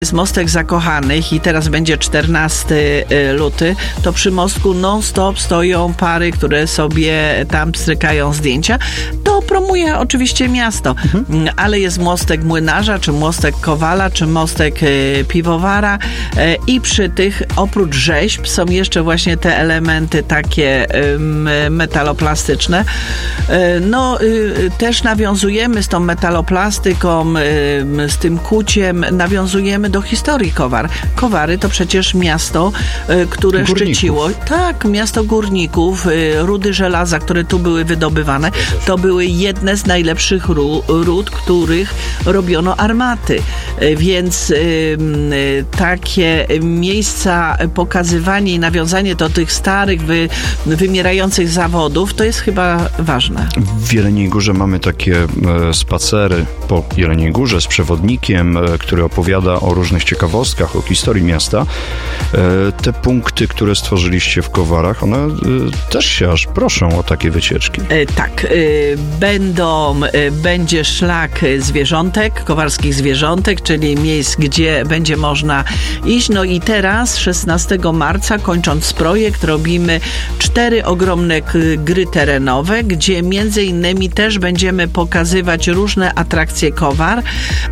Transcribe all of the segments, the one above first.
Jest Mostek Zakochanych i teraz będzie 14 luty, to przy mostku non-stop stoją pary, które sobie tam pstrykają zdjęcia. To promuje oczywiście miasto, ale jest Mostek Młynarza, czy Mostek Kowala, czy Mostek Piwowara i przy tych oprócz rzeźb są jeszcze właśnie te elementy takie metaloplastyczne. Też nawiązujemy z tą metaloplastyką, z tym kuciem, nawiązujemy do historii Kowar. Kowary to przecież miasto, które górników. Szczyciło. Tak, miasto górników, rudy żelaza, które tu były wydobywane. To były jedne z najlepszych ród, których robiono armaty. Więc takie miejsca, pokazywanie i nawiązanie do tych starych, wymierających zawodów, to jest chyba ważne. W Jeleniej Górze mamy takie spacery po Jeleniej Górze z przewodnikiem, który opowiada o różnych ciekawostkach, o historii miasta. Te punkty, które stworzyliście w Kowarach, one też się aż proszą o takie wycieczki. Tak. Będzie szlak zwierzątek, kowarskich zwierzątek, czyli miejsc, gdzie będzie można iść. No i teraz, 16 marca, kończąc projekt, robimy 4 ogromne gry terenowe, gdzie między innymi też będziemy pokazywać różne atrakcje Kowar,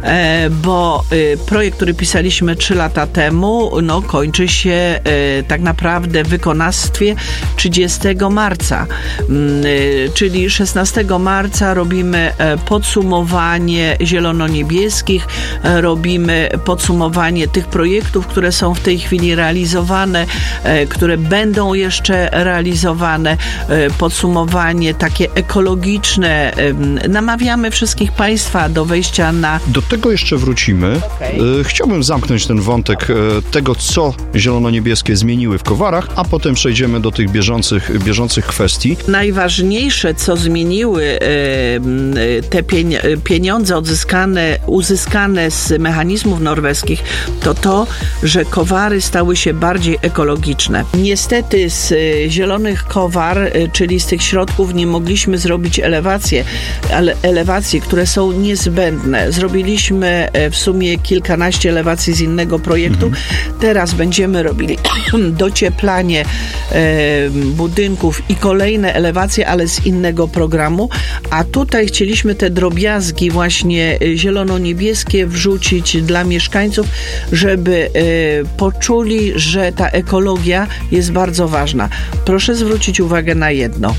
bo projekt, który pisaliśmy 3 lata temu, kończy się tak naprawdę w wykonawstwie 30 marca. Czyli 16 marca robimy podsumowanie zielono-niebieskich, robimy podsumowanie tych projektów, które są w tej chwili realizowane, które będą jeszcze realizowane, podsumowanie takie ekologiczne. Namawiamy wszystkich Państwa do wejścia na... Do tego jeszcze wrócimy. Okay. Chciałbym zamknąć ten wątek tego, co zielono-niebieskie zmieniły w Kowarach, a potem przejdziemy do tych bieżących kwestii. Najważniejsze, co zmieniły te pieniądze uzyskane z mechanizmów norweskich, to, że Kowary stały się bardziej ekologiczne. Niestety z zielonych Kowar, czyli z tych środków, nie mogliśmy zrobić elewacji, które są niezbędne. Zrobiliśmy w sumie kilkanaście elewacji z innego projektu. Teraz będziemy robili docieplanie budynków i kolejne elewacje, ale z innego programu. A tutaj chcieliśmy te drobiazgi właśnie zielono-niebieskie wrzucić dla mieszkańców, żeby poczuli, że ta ekologia jest bardzo ważna. Proszę zwrócić uwagę na jedno.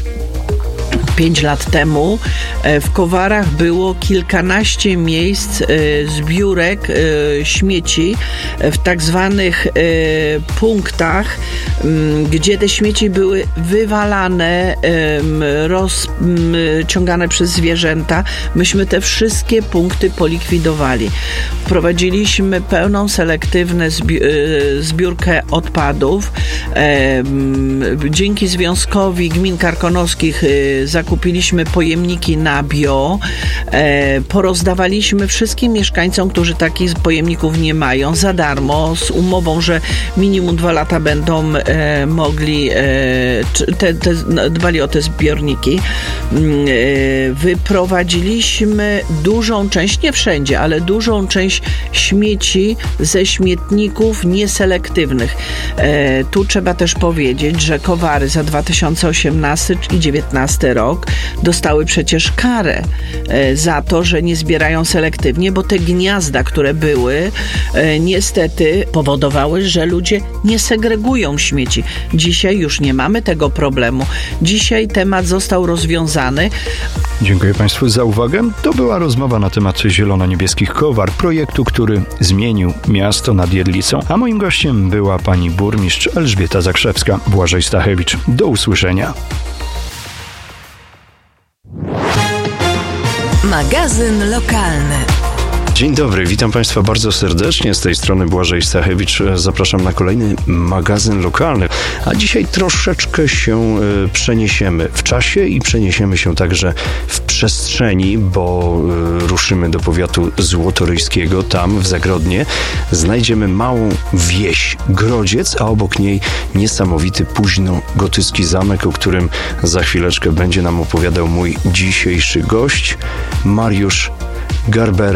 5 lat temu w Kowarach było kilkanaście miejsc zbiórek śmieci w tak zwanych punktach, gdzie te śmieci były wywalane, rozciągane przez zwierzęta. Myśmy te wszystkie punkty polikwidowali. Wprowadziliśmy pełną selektywną zbiórkę odpadów. Dzięki Związkowi Gmin Karkonoskich zakupiliśmy pojemniki na bio, porozdawaliśmy wszystkim mieszkańcom, którzy takich pojemników nie mają, za darmo, z umową, że minimum 2 lata będą mogli dbali o te zbiorniki. Wyprowadziliśmy dużą część, nie wszędzie, ale dużą część śmieci ze śmietników nieselektywnych. Tu trzeba też powiedzieć, że Kowary za 2018 i 2019 rok dostały przecież karę za to, że nie zbierają selektywnie, bo te gniazda, które były, niestety powodowały, że ludzie nie segregują śmieci. Dzisiaj już nie mamy tego problemu. Dzisiaj temat został rozwiązany. Dziękuję Państwu za uwagę. To była rozmowa na temat zielono-niebieskich Kowar, projektu, który zmienił miasto nad Jedlicą. A moim gościem była pani burmistrz Elżbieta Zakrzewska. Błażej Stachewicz. Do usłyszenia. Magazyn lokalny. Dzień dobry, witam Państwa bardzo serdecznie. Z tej strony Błażej Stachewicz. Zapraszam na kolejny magazyn lokalny. A dzisiaj troszeczkę się przeniesiemy w czasie i przeniesiemy się także w przestrzeni, bo ruszymy do powiatu złotoryjskiego. Tam w Zagrodnie znajdziemy małą wieś Grodziec, a obok niej niesamowity późnogotycki zamek, o którym za chwileczkę będzie nam opowiadał mój dzisiejszy gość, Mariusz Garbera.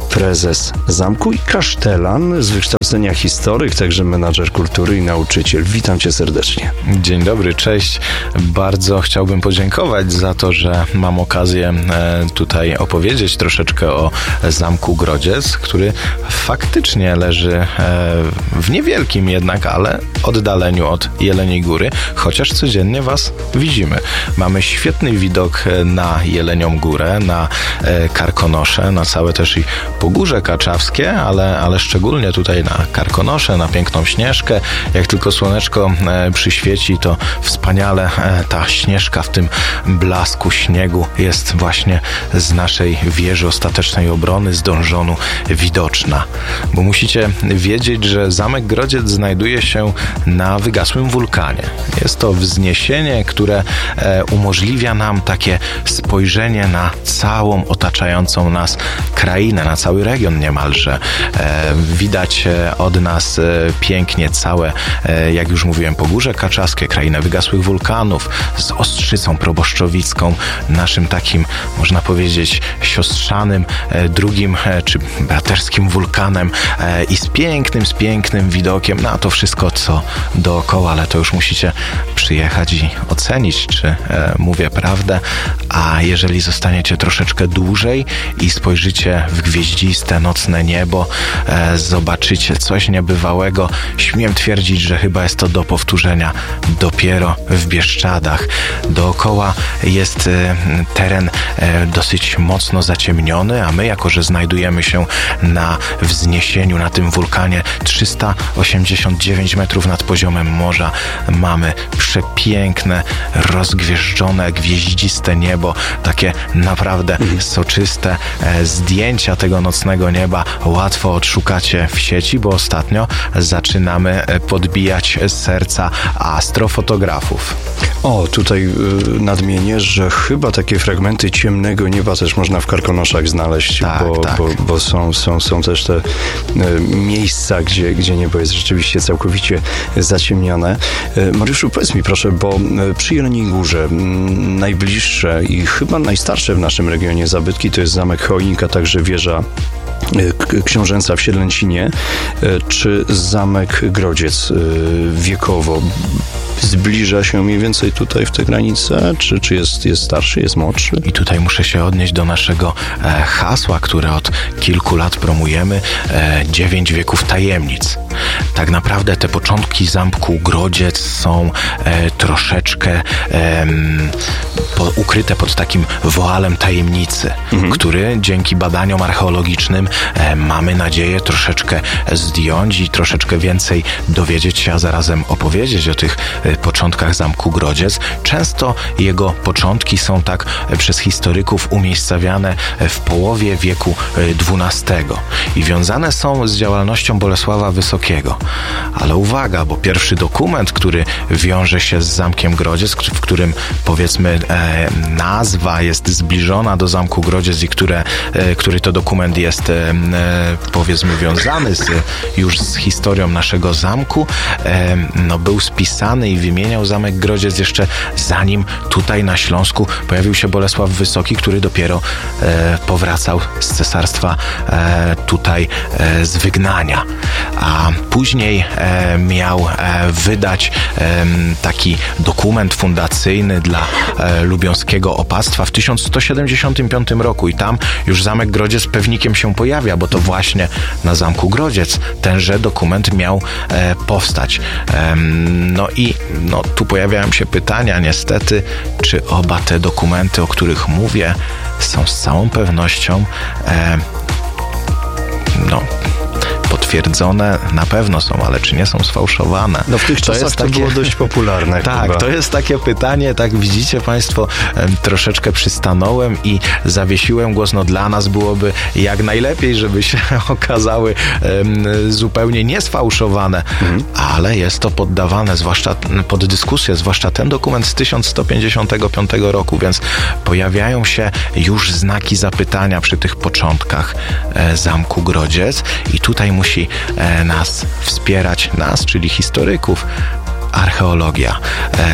prezes zamku i kasztelan z wykształcenia historyk, także menadżer kultury i nauczyciel. Witam cię serdecznie. Dzień dobry, cześć. Bardzo chciałbym podziękować za to, że mam okazję tutaj opowiedzieć troszeczkę o Zamku Grodziec, który faktycznie leży w niewielkim jednak, ale oddaleniu od Jeleniej Góry, chociaż codziennie was widzimy. Mamy świetny widok na Jelenią Górę, na Karkonosze, na całe też i Pogórze Kaczawskie, ale szczególnie tutaj na Karkonosze, na piękną Śnieżkę. Jak tylko słoneczko przyświeci, to wspaniale ta Śnieżka w tym blasku śniegu jest właśnie z naszej wieży ostatecznej obrony, z donżonu widoczna. Bo musicie wiedzieć, że Zamek Grodziec znajduje się na wygasłym wulkanie. Jest to wzniesienie, które umożliwia nam takie spojrzenie na całą otaczającą nas krainę, na cały region niemalże. Widać od nas pięknie całe, jak już mówiłem, Pogórze Kaczawskie, krainę wygasłych wulkanów z Ostrzycą Proboszczowicką, naszym takim, można powiedzieć, siostrzanym, drugim czy braterskim wulkanem i z pięknym widokiem na to wszystko, co dookoła, ale to już musicie przyjechać i ocenić, czy mówię prawdę, a jeżeli zostaniecie troszeczkę dłużej i spojrzycie w gwieździste, nocne niebo, zobaczycie coś niebywałego. Śmiem twierdzić, że chyba jest to do powtórzenia dopiero w Bieszczadach. Dookoła jest teren dosyć mocno zaciemniony, a my, jako że znajdujemy się na wzniesieniu, na tym wulkanie 389 metrów nad poziomem morza, mamy przepiękne, rozgwieżdżone, gwieździste niebo, takie naprawdę soczyste. Zdjęcia tego nocnego nieba łatwo odszukacie w sieci, bo ostatnio zaczynamy podbijać serca astrofotografów. O, tutaj nadmienię, że chyba takie fragmenty ciemnego nieba też można w Karkonoszach znaleźć, bo są też te miejsca, gdzie niebo jest rzeczywiście całkowicie zaciemnione. Mariuszu, powiedz mi proszę, bo przy Jeleniej Górze najbliższe i chyba najstarsze w naszym regionie zabytki to jest Zamek Choinik, a także wieża książęca w Siedlęcinie. Czy Zamek Grodziec wiekowo zbliża się mniej więcej tutaj w te granice? Czy jest starszy, jest młodszy? I tutaj muszę się odnieść do naszego hasła, które od kilku lat promujemy, 9 wieków tajemnic. Tak naprawdę te początki Zamku Grodziec są troszeczkę ukryte pod takim woalem tajemnicy, który dzięki badaniom archeologicznym mamy nadzieję troszeczkę zdjąć i troszeczkę więcej dowiedzieć się, a zarazem opowiedzieć o tych początkach Zamku Grodziec. Często jego początki są tak przez historyków umiejscawiane w połowie wieku XII i wiązane są z działalnością Bolesława Wysokiego. Ale uwaga, bo pierwszy dokument, który wiąże się z Zamkiem Grodziec, w którym powiedzmy nazwa jest zbliżona do Zamku Grodziec i który to dokument jest powiedzmy wiązany już z historią naszego zamku, był spisany i wymieniał Zamek Grodziec jeszcze zanim tutaj na Śląsku pojawił się Bolesław Wysoki, który dopiero powracał z cesarstwa tutaj z wygnania. A później miał wydać taki dokument fundacyjny dla lubiąskiego opactwa w 1175 roku i tam już Zamek Grodziec pewnikiem się pojawia, bo to właśnie na Zamku Grodziec tenże dokument miał powstać. Tu pojawiają się pytania niestety, czy oba te dokumenty, o których mówię, są z całą pewnością potwierdzone, na pewno są, ale czy nie są sfałszowane? W tych czasach to było dość popularne. Tak, chyba. To jest takie pytanie, tak widzicie Państwo, troszeczkę przystanąłem i zawiesiłem głos. Dla nas byłoby jak najlepiej, żeby się okazały zupełnie niesfałszowane, ale jest to poddawane, zwłaszcza pod dyskusję, zwłaszcza ten dokument z 1155 roku, więc pojawiają się już znaki zapytania przy tych początkach Zamku Grodziec i tutaj musi nas wspierać, czyli historyków, archeologia.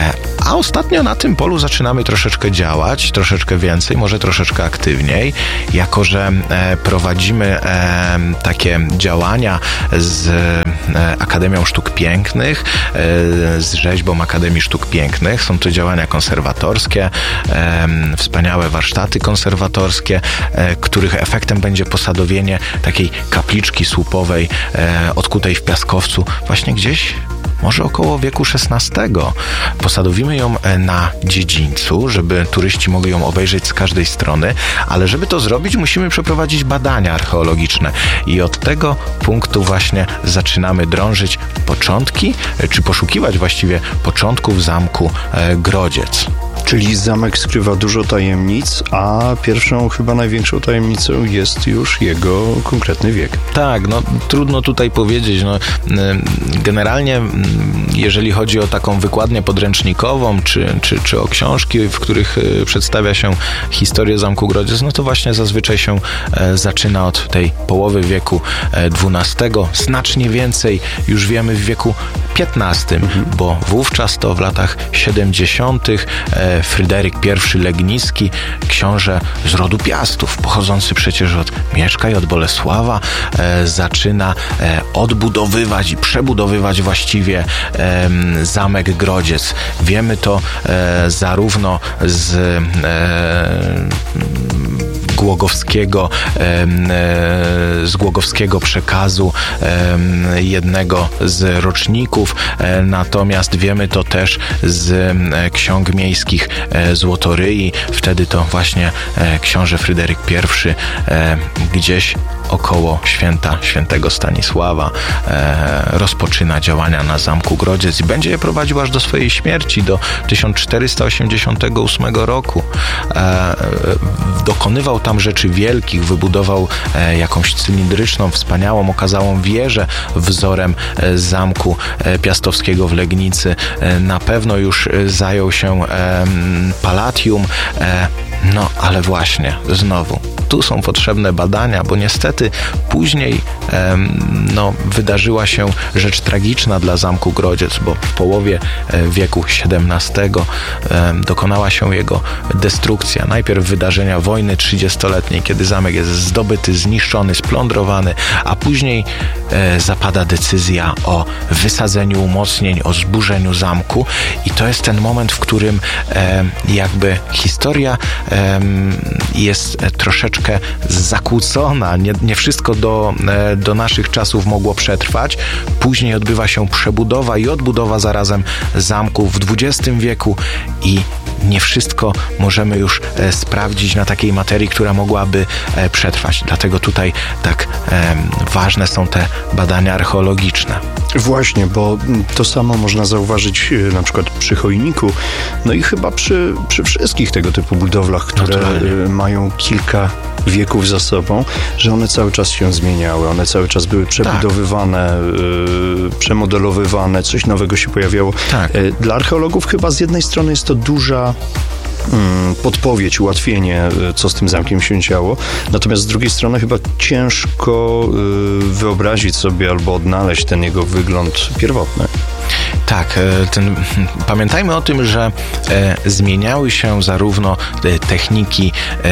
A ostatnio na tym polu zaczynamy troszeczkę działać, troszeczkę więcej, może troszeczkę aktywniej, jako że prowadzimy takie działania z Akademią Sztuk Pięknych, z rzeźbą Akademii Sztuk Pięknych. Są to działania konserwatorskie, wspaniałe warsztaty konserwatorskie, których efektem będzie posadowienie takiej kapliczki słupowej odkutej w piaskowcu właśnie gdzieś może około wieku XVI. Posadowimy ją na dziedzińcu, żeby turyści mogli ją obejrzeć z każdej strony, ale żeby to zrobić, musimy przeprowadzić badania archeologiczne i od tego punktu właśnie zaczynamy drążyć początki, czy poszukiwać właściwie początków zamku Grodziec. Czyli zamek skrywa dużo tajemnic, a pierwszą, chyba największą tajemnicą jest już jego konkretny wiek. Tak, no trudno tutaj powiedzieć. No, generalnie, jeżeli chodzi o taką wykładnię podręcznikową, czy o książki, w których przedstawia się historię zamku Grodziec, no to właśnie zazwyczaj się zaczyna od tej połowy wieku XII. Znacznie więcej już wiemy w wieku XV, bo wówczas to w latach 70. Fryderyk I Legnicki, książę z rodu Piastów, pochodzący przecież od Mieszka i od Bolesława, zaczyna odbudowywać i przebudowywać właściwie zamek Grodziec. Wiemy to zarówno z głogowskiego przekazu jednego z roczników, natomiast wiemy to też z ksiąg miejskich Złotoryi. Wtedy to właśnie książę Fryderyk I gdzieś około świętego Stanisława rozpoczyna działania na zamku Grodziec i będzie je prowadził aż do swojej śmierci, do 1488 roku. Dokonywał tam rzeczy wielkich, wybudował jakąś cylindryczną, wspaniałą, okazałą wieżę wzorem zamku piastowskiego w Legnicy. Na pewno już zajął się Palatium, no ale właśnie, znowu, tu są potrzebne badania, bo niestety później wydarzyła się rzecz tragiczna dla zamku Grodziec, bo w połowie wieku XVII dokonała się jego destrukcja. Najpierw wydarzenia wojny 30-letniej, kiedy zamek jest zdobyty, zniszczony, splądrowany, a później zapada decyzja o wysadzeniu umocnień, o zburzeniu zamku i to jest ten moment, w którym jakby historia jest troszeczkę zakłócona. Nie wszystko do naszych czasów mogło przetrwać. Później odbywa się przebudowa i odbudowa zarazem zamku w XX wieku i nie wszystko możemy już sprawdzić na takiej materii, która mogłaby przetrwać. Dlatego tutaj tak ważne są te badania archeologiczne. Właśnie, bo to samo można zauważyć na przykład przy Chojniku, no i chyba przy wszystkich tego typu budowlach, które mają kilka wieków za sobą, że one cały czas się zmieniały, one cały czas były przebudowywane, przemodelowywane, coś nowego się pojawiało. Tak. Dla archeologów chyba z jednej strony jest to duża podpowiedź, ułatwienie, co z tym zamkiem się działo. Natomiast z drugiej strony chyba ciężko wyobrazić sobie albo odnaleźć ten jego wygląd pierwotny. Tak, pamiętajmy o tym, że zmieniały się zarówno techniki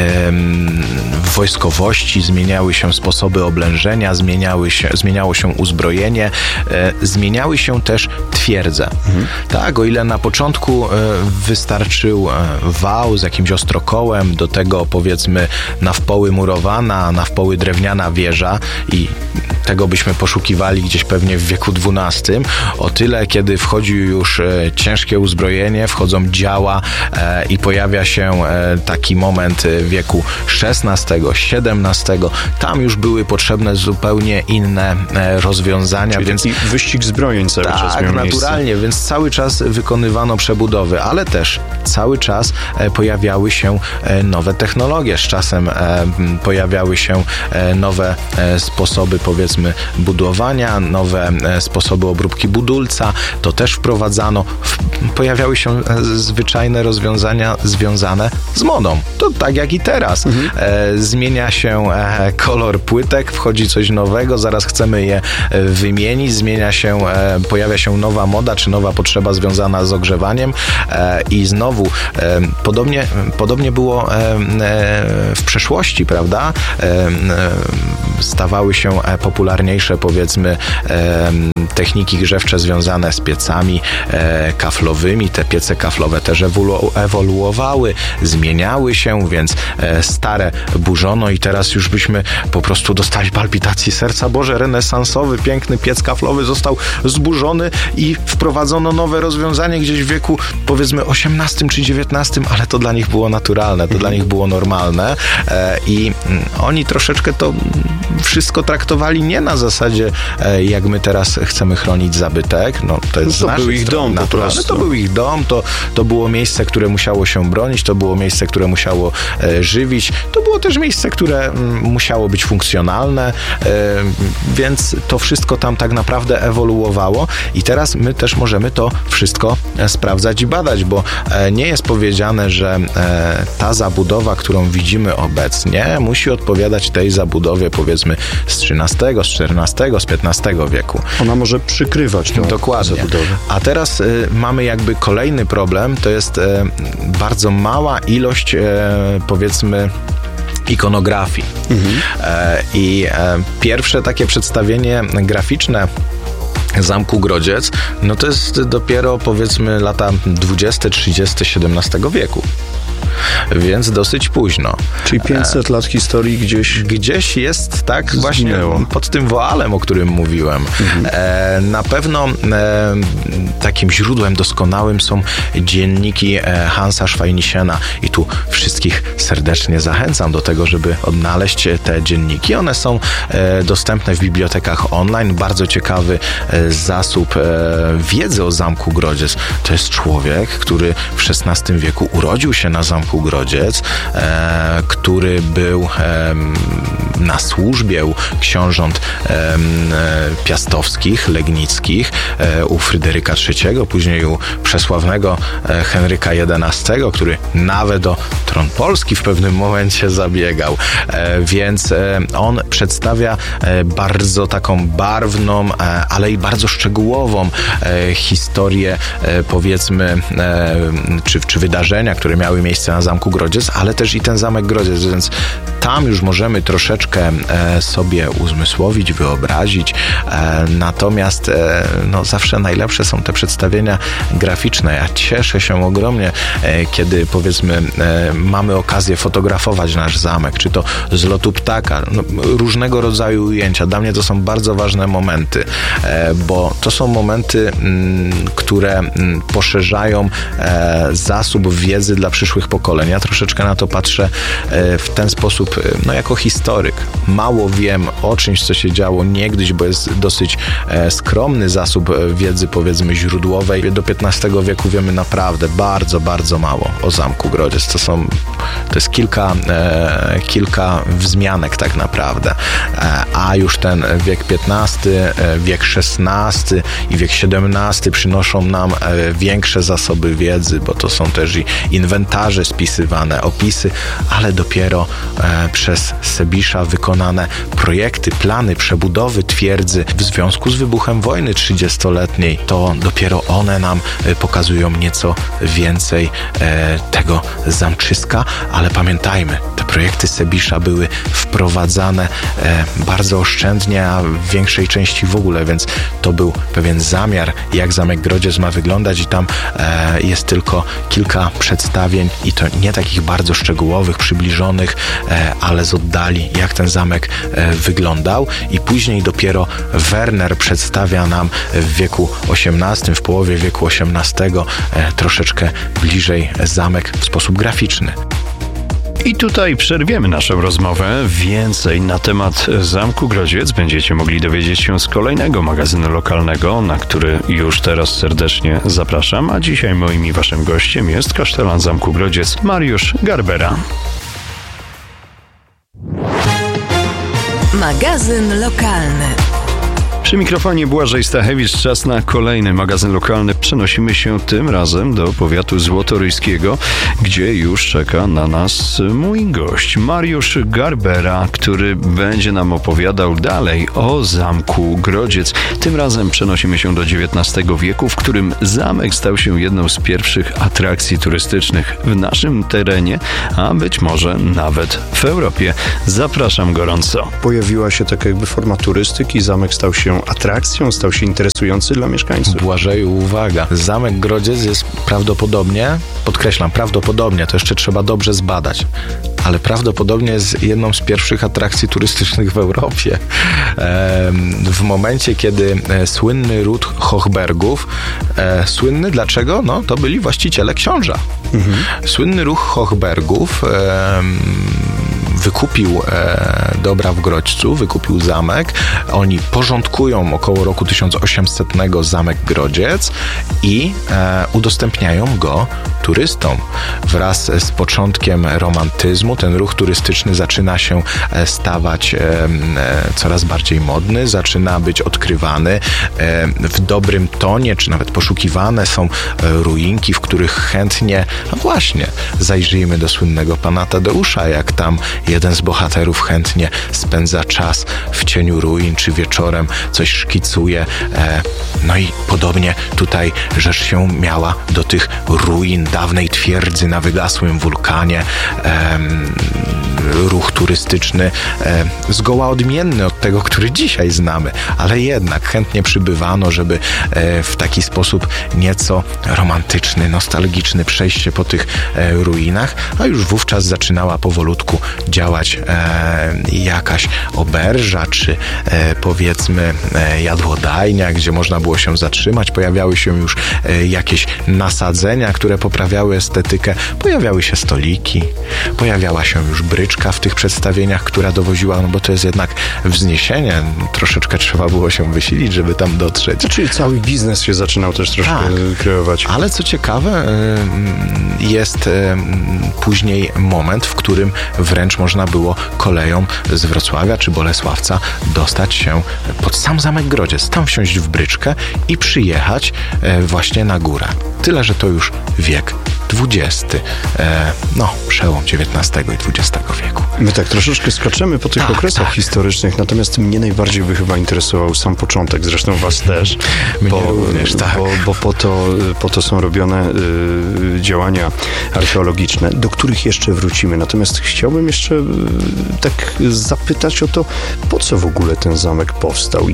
w wojskowości, zmieniały się sposoby oblężenia, zmieniało się uzbrojenie, zmieniały się też twierdze. Tak, o ile na początku wystarczył wał z jakimś ostrokołem, do tego powiedzmy na wpoły murowana, na wpoły drewniana wieża i tego byśmy poszukiwali gdzieś pewnie w wieku XII, o tyle kiedy wchodzi już ciężkie uzbrojenie, wchodzą działa i pojawia się taki moment wieku XVI, XVII, tam już były potrzebne zupełnie inne rozwiązania. Czyli więc wyścig zbrojeń cały czas miał miejsce. Naturalnie, więc cały czas wykonywano przebudowy, ale też cały czas pojawiały się nowe technologie. Z czasem pojawiały się nowe sposoby, powiedzmy, budowania, nowe sposoby obróbki budulca. To też wprowadzano. Pojawiały się zwyczajne rozwiązania związane z modą. To tak jak i teraz. Zmienia się kolor płytek, wchodzi coś nowego, zaraz chcemy je wymienić, pojawia się nowa moda, czy nowa potrzeba związana z ogrzewaniem i znowu podobnie było w przeszłości, prawda? Stawały się popularniejsze, powiedzmy, techniki grzewcze związane z piecami kaflowymi. Te piece kaflowe też ewoluowały, zmieniały się, więc stare burzono i teraz już byśmy po prostu dostali palpitacji serca. Boże, renesansowy, piękny piec kaflowy został zburzony i wprowadzono nowe rozwiązanie gdzieś w wieku, powiedzmy, XVIII czy XIX, ale to dla nich było naturalne, to dla nich było normalne i oni troszeczkę to wszystko traktowali nie na zasadzie, jak my teraz chcemy chronić zabytek. No, to jest to był ich dom po prostu. To był ich dom, to było miejsce, które musiało się bronić, to było miejsce, które musiało żywić, to było też miejsce, które musiało być funkcjonalne, więc to wszystko tam tak naprawdę ewoluowało i teraz my też możemy to wszystko sprawdzać i badać, bo nie jest powiedziane, że ta zabudowa, którą widzimy obecnie, musi odpowiadać tej zabudowie, powiedzmy, z XIII, z XIV, z XV wieku. Ona może przykrywać tą zabudowę. A teraz mamy jakby kolejny problem, to jest bardzo mała ilość, powiedzmy, ikonografii. I pierwsze takie przedstawienie graficzne Zamku Grodziec, no to jest dopiero, powiedzmy, lata 20, 30 XVII wieku. Więc dosyć późno. Czyli 500 lat historii gdzieś jest, tak, właśnie pod tym woalem, o którym mówiłem. Na pewno takim źródłem doskonałym są dzienniki Hansa Schweinisiena i tu wszystkich serdecznie zachęcam do tego, żeby odnaleźć te dzienniki. One są dostępne w bibliotekach online. Bardzo ciekawy zasób wiedzy o Zamku Grodziec. To jest człowiek, który w XVI wieku urodził się na Zamku Grodziec, który był na służbie u książąt piastowskich, legnickich, u Fryderyka III, później u przesławnego Henryka XI, który nawet o tron Polski w pewnym momencie zabiegał. Więc on przedstawia bardzo taką barwną, ale i bardzo szczegółową historię, powiedzmy, czy wydarzenia, które miały miejsce na Zamku Grodziec, ale też i ten Zamek Grodziec, więc tam już możemy troszeczkę sobie uzmysłowić, wyobrazić. Natomiast no, zawsze najlepsze są te przedstawienia graficzne. Ja cieszę się ogromnie, kiedy, powiedzmy, mamy okazję fotografować nasz zamek, czy to z lotu ptaka, no, różnego rodzaju ujęcia. Dla mnie to są bardzo ważne momenty, bo to są momenty, które poszerzają zasób wiedzy dla przyszłych pokoleń. Ja troszeczkę na to patrzę w ten sposób, no jako historyk. Mało wiem o czymś, co się działo niegdyś, bo jest dosyć skromny zasób wiedzy, powiedzmy, źródłowej. Do XV wieku wiemy naprawdę bardzo, bardzo mało o Zamku Grodziec. To jest kilka wzmianek tak naprawdę. A już ten wiek XV, wiek XVI i wiek XVII przynoszą nam większe zasoby wiedzy, bo to są też i inwentarze spisywane, opisy, ale dopiero przez Sebisza wykonane projekty, plany przebudowy twierdzy w związku z wybuchem wojny 30-letniej. To dopiero one nam pokazują nieco więcej tego zamczyska, ale pamiętajmy, te projekty Sebisza były wprowadzane bardzo oszczędnie, a w większej części w ogóle, więc to był pewien zamiar, jak Zamek Grodziec ma wyglądać i tam jest tylko kilka przedstawień i to nie takich bardzo szczegółowych, przybliżonych, ale z oddali, jak ten zamek wyglądał i później dopiero Werner przedstawia nam w wieku XVIII, w połowie wieku XVIII troszeczkę bliżej zamek w sposób graficzny. I tutaj przerwiemy naszą rozmowę. Więcej na temat Zamku Grodziec będziecie mogli dowiedzieć się z kolejnego magazynu lokalnego, na który już teraz serdecznie zapraszam. A dzisiaj moim i waszym gościem jest kasztelan Zamku Grodziec Mariusz Garbera. Magazyn lokalny. Przy mikrofonie Błażej Stachewicz. Czas na kolejny magazyn lokalny. Przenosimy się tym razem do powiatu złotoryjskiego, gdzie już czeka na nas mój gość, Mariusz Garbera, który będzie nam opowiadał dalej o Zamku Grodziec. Tym razem przenosimy się do XIX wieku, w którym zamek stał się jedną z pierwszych atrakcji turystycznych w naszym terenie, a być może nawet w Europie. Zapraszam gorąco. Pojawiła się taka jakby forma turystyki, zamek stał się atrakcją, stał się interesujący dla mieszkańców. Błażeju, uwaga. Zamek Grodziec jest prawdopodobnie, podkreślam, prawdopodobnie, to jeszcze trzeba dobrze zbadać, ale prawdopodobnie jest jedną z pierwszych atrakcji turystycznych w Europie. W momencie, kiedy słynny ród Hochbergów, słynny dlaczego? No, to byli właściciele książa. Słynny ród Hochbergów wykupił dobra w Grodźcu, wykupił zamek. Oni porządkują około roku 1800 zamek Grodziec i udostępniają go turystom. Wraz z początkiem romantyzmu ten ruch turystyczny zaczyna się stawać coraz bardziej modny, zaczyna być odkrywany w dobrym tonie, czy nawet poszukiwane są ruinki, w których chętnie, no właśnie, zajrzyjmy do słynnego pana Tadeusza, jak tam jeden z bohaterów chętnie spędza czas w cieniu ruin, czy wieczorem coś szkicuje. No i podobnie tutaj rzecz się miała do tych ruin dawnej twierdzy na wygasłym wulkanie. Ruch turystyczny zgoła odmienny od tego, który dzisiaj znamy, ale jednak chętnie przybywano, żeby w taki sposób nieco romantyczny, nostalgiczny przejść się po tych ruinach, a już wówczas zaczynała powolutku działać jakaś oberża, czy powiedzmy jadłodajnia, gdzie można było się zatrzymać. Pojawiały się już jakieś nasadzenia, które poprawiały estetykę. Pojawiały się stoliki, pojawiała się już bryczka w tych przedstawieniach, która dowoziła, no bo to jest jednak wzniesienie. Troszeczkę trzeba było się wysilić, żeby tam dotrzeć. Czyli cały biznes się zaczynał też troszkę kreować. Ale co ciekawe, jest później moment, w którym wręcz można było koleją z Wrocławia czy Bolesławca dostać się pod sam Zamek Grodziec, tam wsiąść w bryczkę i przyjechać właśnie na górę. Tyle, że to już wiek XX, przełom XIX i XX wieku. My tak troszeczkę skaczemy po tych okresach historycznych, natomiast mnie najbardziej by chyba interesował sam początek, zresztą was też, bo po to są robione działania archeologiczne, do których jeszcze wrócimy. Natomiast chciałbym jeszcze tak zapytać o to, po co w ogóle ten zamek powstał?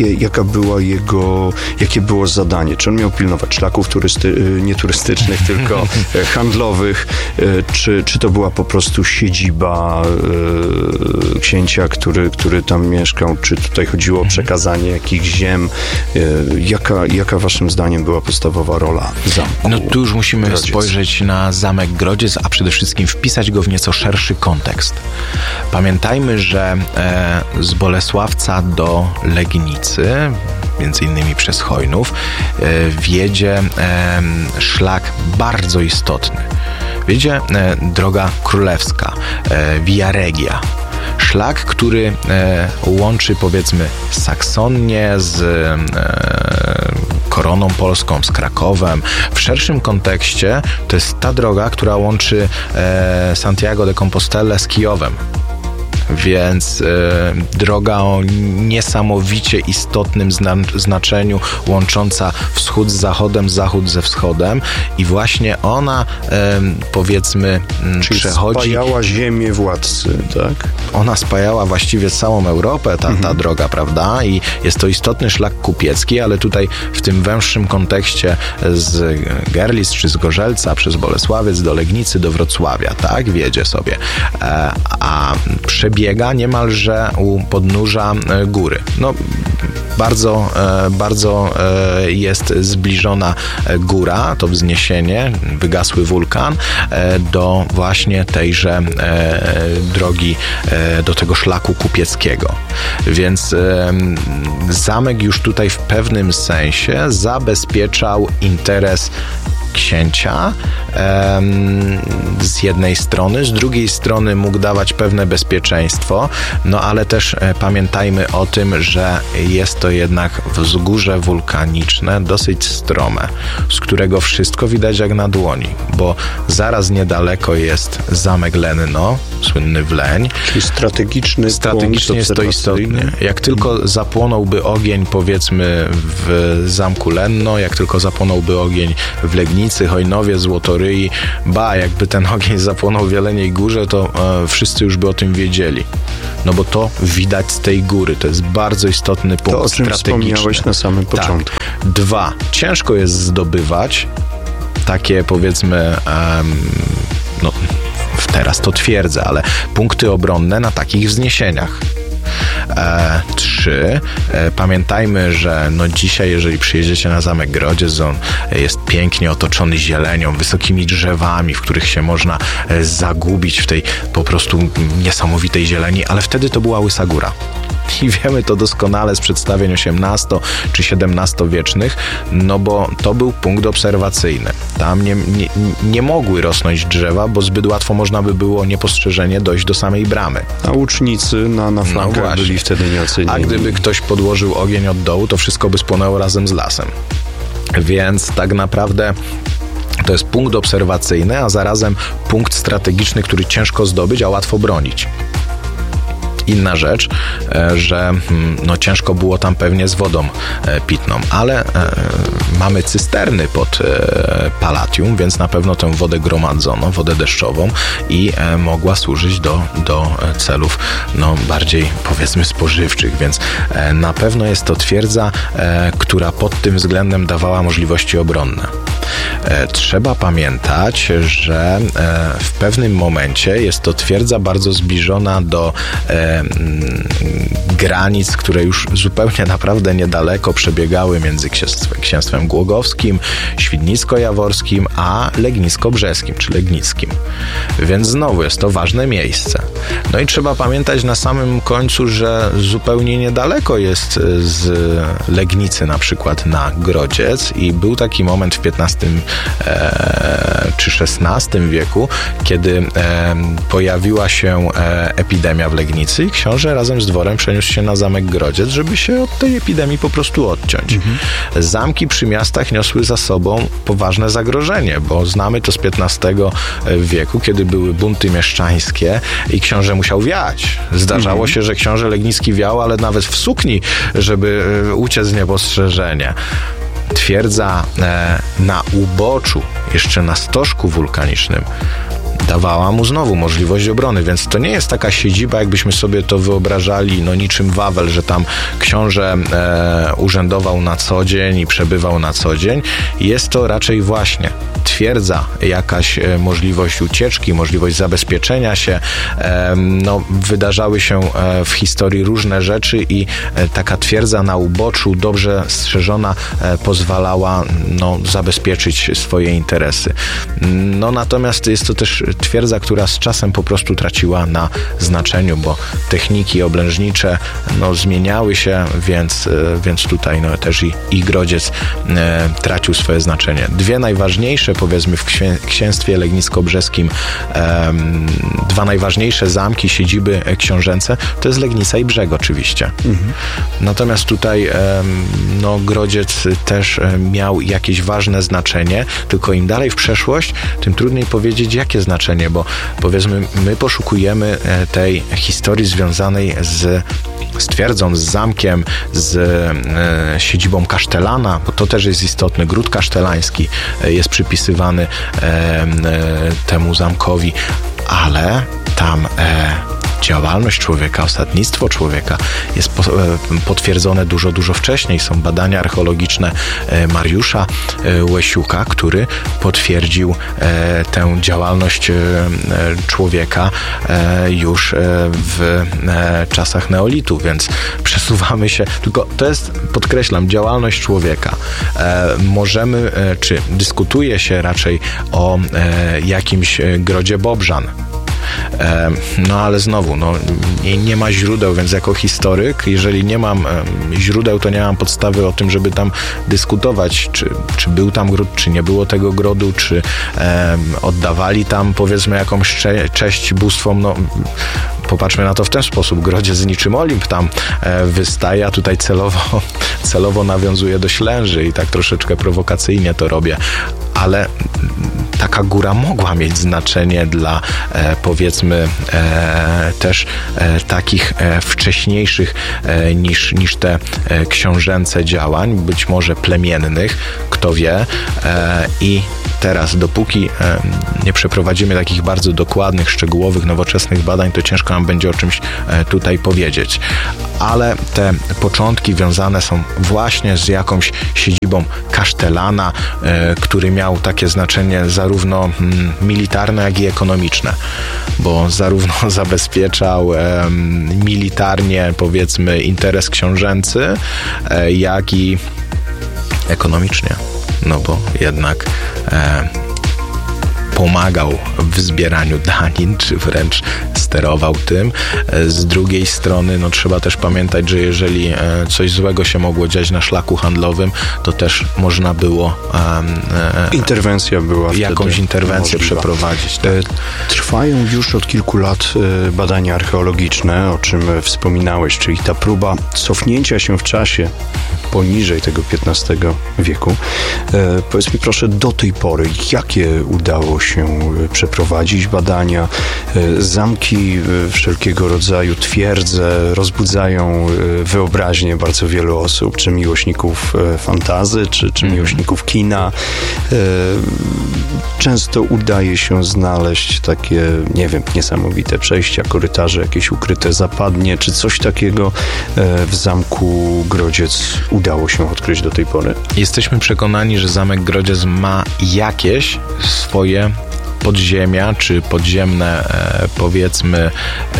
Jakie było zadanie? Czy on miał pilnować szlaków nie turystycznych, tylko handlowych, czy to była po prostu siedziba księcia, który tam mieszkał, czy tutaj chodziło o przekazanie jakichś ziem? Jaka waszym zdaniem była podstawowa rola zamku? No tu już musimy spojrzeć na Zamek Grodziec, a przede wszystkim wpisać go w nieco szerszy kontekst. Pamiętajmy, że z Bolesławca do Legnicy, między innymi przez Chojnów, wiedzie szlak bardzo istotny. Wiedzie droga królewska, Via Regia. Szlak, który łączy, powiedzmy, Saksonię z Koroną Polską, z Krakowem. W szerszym kontekście to jest ta droga, która łączy Santiago de Compostela z Kijowem. Więc droga o niesamowicie istotnym znaczeniu, łącząca wschód z zachodem, zachód ze wschodem, i właśnie ona, powiedzmy, czyli przechodzi... spajała ziemię władcy, tak? Ona spajała właściwie całą Europę, ta droga, prawda? I jest to istotny szlak kupiecki, ale tutaj w tym węższym kontekście z Görlitz czy z Gorzelca przez Bolesławiec do Legnicy, do Wrocławia, tak? Wiedzie sobie. A przebiega niemalże u podnóża góry. No, bardzo jest zbliżona góra, to wzniesienie, wygasły wulkan, do właśnie tejże drogi, do tego szlaku kupieckiego. Więc zamek już tutaj w pewnym sensie zabezpieczał interes księcia z jednej strony, z drugiej strony mógł dawać pewne bezpieczeństwo, no ale też pamiętajmy o tym, że jest to jednak wzgórze wulkaniczne, dosyć strome, z którego wszystko widać jak na dłoni, bo zaraz niedaleko jest zamek Lenno, słynny Wleń. Czyli strategicznie jest to istotne. Jak tylko zapłonąłby ogień, powiedzmy w zamku Lenno, jak tylko zapłonąłby ogień w Legnicy, Hojnowie, Złotoryi, jakby ten ogień zapłonął w Jeleniej Górze, to wszyscy już by o tym wiedzieli. No bo to widać z tej góry. To jest bardzo istotny punkt to, o czym strategiczny. Wspomniałeś na samym początku. Tak. 2. Ciężko jest zdobywać takie, powiedzmy, teraz to twierdzę, ale punkty obronne na takich wzniesieniach. 3. Pamiętajmy, że dzisiaj, jeżeli przyjedziecie na zamek Grodziec, on jest pięknie otoczony zielenią, wysokimi drzewami, w których się można zagubić w tej po prostu niesamowitej zieleni, ale wtedy to była Łysa Góra. I wiemy to doskonale z przedstawień XVIII czy XVII-wiecznych, no bo to był punkt obserwacyjny. Tam nie mogły rosnąć drzewa, bo zbyt łatwo można by było niepostrzeżenie dojść do samej bramy. A łucznicy na flankach byli wtedy nieocenieni. A gdyby ktoś podłożył ogień od dołu, to wszystko by spłonęło razem z lasem. Więc tak naprawdę to jest punkt obserwacyjny, a zarazem punkt strategiczny, który ciężko zdobyć, a łatwo bronić. Inna rzecz, że ciężko było tam pewnie z wodą pitną, ale mamy cysterny pod Palatium, więc na pewno tę wodę gromadzono, wodę deszczową i mogła służyć do celów bardziej, powiedzmy, spożywczych, więc na pewno jest to twierdza, która pod tym względem dawała możliwości obronne. Trzeba pamiętać, że w pewnym momencie jest to twierdza bardzo zbliżona do granic, które już zupełnie naprawdę niedaleko przebiegały między księstwem głogowskim, świdnicko-jaworskim, a legnisko-brzeskim, czy legnickim. Więc znowu jest to ważne miejsce. No i trzeba pamiętać na samym końcu, że zupełnie niedaleko jest z Legnicy na przykład na Grodziec i był taki moment w XV czy XVI wieku, kiedy pojawiła się epidemia w Legnicy i książę razem z dworem przeniósł się na zamek Grodziec, żeby się od tej epidemii po prostu odciąć. Zamki przy miastach niosły za sobą poważne zagrożenie, bo znamy to z XV wieku, kiedy były bunty mieszczańskie i książę musiał wiać. Zdarzało się, że książę legnicki wiał, ale nawet w sukni, żeby uciec z niepostrzeżenia. Twierdza na uboczu, jeszcze na stożku wulkanicznym, dawała mu znowu możliwość obrony, więc to nie jest taka siedziba, jakbyśmy sobie to wyobrażali, niczym Wawel, że tam książę urzędował na co dzień i przebywał na co dzień. Jest to raczej właśnie twierdza, jakaś możliwość ucieczki, możliwość zabezpieczenia się. Wydarzały się w historii różne rzeczy i taka twierdza na uboczu, dobrze strzeżona, pozwalała zabezpieczyć swoje interesy. Natomiast jest to też twierdza, która z czasem po prostu traciła na znaczeniu, bo techniki oblężnicze zmieniały się, więc tutaj też i Grodziec tracił swoje znaczenie. Dwie najważniejsze, powiedzmy, w księstwie legnicko-brzeskim, dwa najważniejsze zamki, siedziby książęce, to jest Legnica i Brzeg oczywiście. Natomiast tutaj Grodziec też miał jakieś ważne znaczenie, tylko im dalej w przeszłość, tym trudniej powiedzieć, jakie znaczenie, bo powiedzmy, my poszukujemy tej historii związanej z twierdzą, z zamkiem, z siedzibą kasztelana, bo to też jest istotne. Gród kasztelański jest przypisywany temu zamkowi, ale tam działalność człowieka, osadnictwo człowieka jest potwierdzone dużo wcześniej. Są badania archeologiczne Mariusza Łesiuka, który potwierdził tę działalność człowieka już w czasach neolitu, więc przesuwamy się, tylko to jest, podkreślam, działalność człowieka. Możemy, czy dyskutuje się raczej o jakimś grodzie Bobrzan. No ale znowu, nie ma źródeł, więc jako historyk, jeżeli nie mam źródeł, to nie mam podstawy o tym, żeby tam dyskutować, czy był tam gród, czy nie było tego grodu, czy oddawali tam, powiedzmy, jakąś cześć bóstwom. Popatrzmy na to w ten sposób. Grodziec niczym Olimp tam wystaje, a tutaj celowo nawiązuje do Ślęży i tak troszeczkę prowokacyjnie to robię. Ale taka góra mogła mieć znaczenie dla powiedzmy też takich wcześniejszych niż te książęce działań, być może plemiennych, kto wie. I teraz, dopóki nie przeprowadzimy takich bardzo dokładnych, szczegółowych, nowoczesnych badań, to ciężko nam będzie o czymś tutaj powiedzieć. Ale te początki wiązane są właśnie z jakąś siedzibą kasztelana, który miał takie znaczenie zarówno militarne, jak i ekonomiczne, bo zarówno zabezpieczał militarnie, powiedzmy, interes książęcy, jak i ekonomicznie, bo jednak pomagał w zbieraniu danin, czy wręcz sterował tym. Z drugiej strony, trzeba też pamiętać, że jeżeli coś złego się mogło dziać na szlaku handlowym, to też można było interwencja była jakąś interwencję możliwa przeprowadzić. Tak? Trwają już od kilku lat badania archeologiczne, o czym wspominałeś, czyli ta próba cofnięcia się w czasie poniżej tego XV wieku. Powiedz mi proszę, do tej pory, jakie udało się przeprowadzić badania? Zamki wszelkiego rodzaju, twierdze rozbudzają wyobraźnię bardzo wielu osób, czy miłośników fantasy, czy miłośników kina. Często udaje się znaleźć takie, niesamowite przejścia, korytarze, jakieś ukryte zapadnie, czy coś takiego w Zamku Grodziec udało się odkryć do tej pory? Jesteśmy przekonani, że Zamek Grodziec ma jakieś swoje podziemia, czy podziemne, powiedzmy,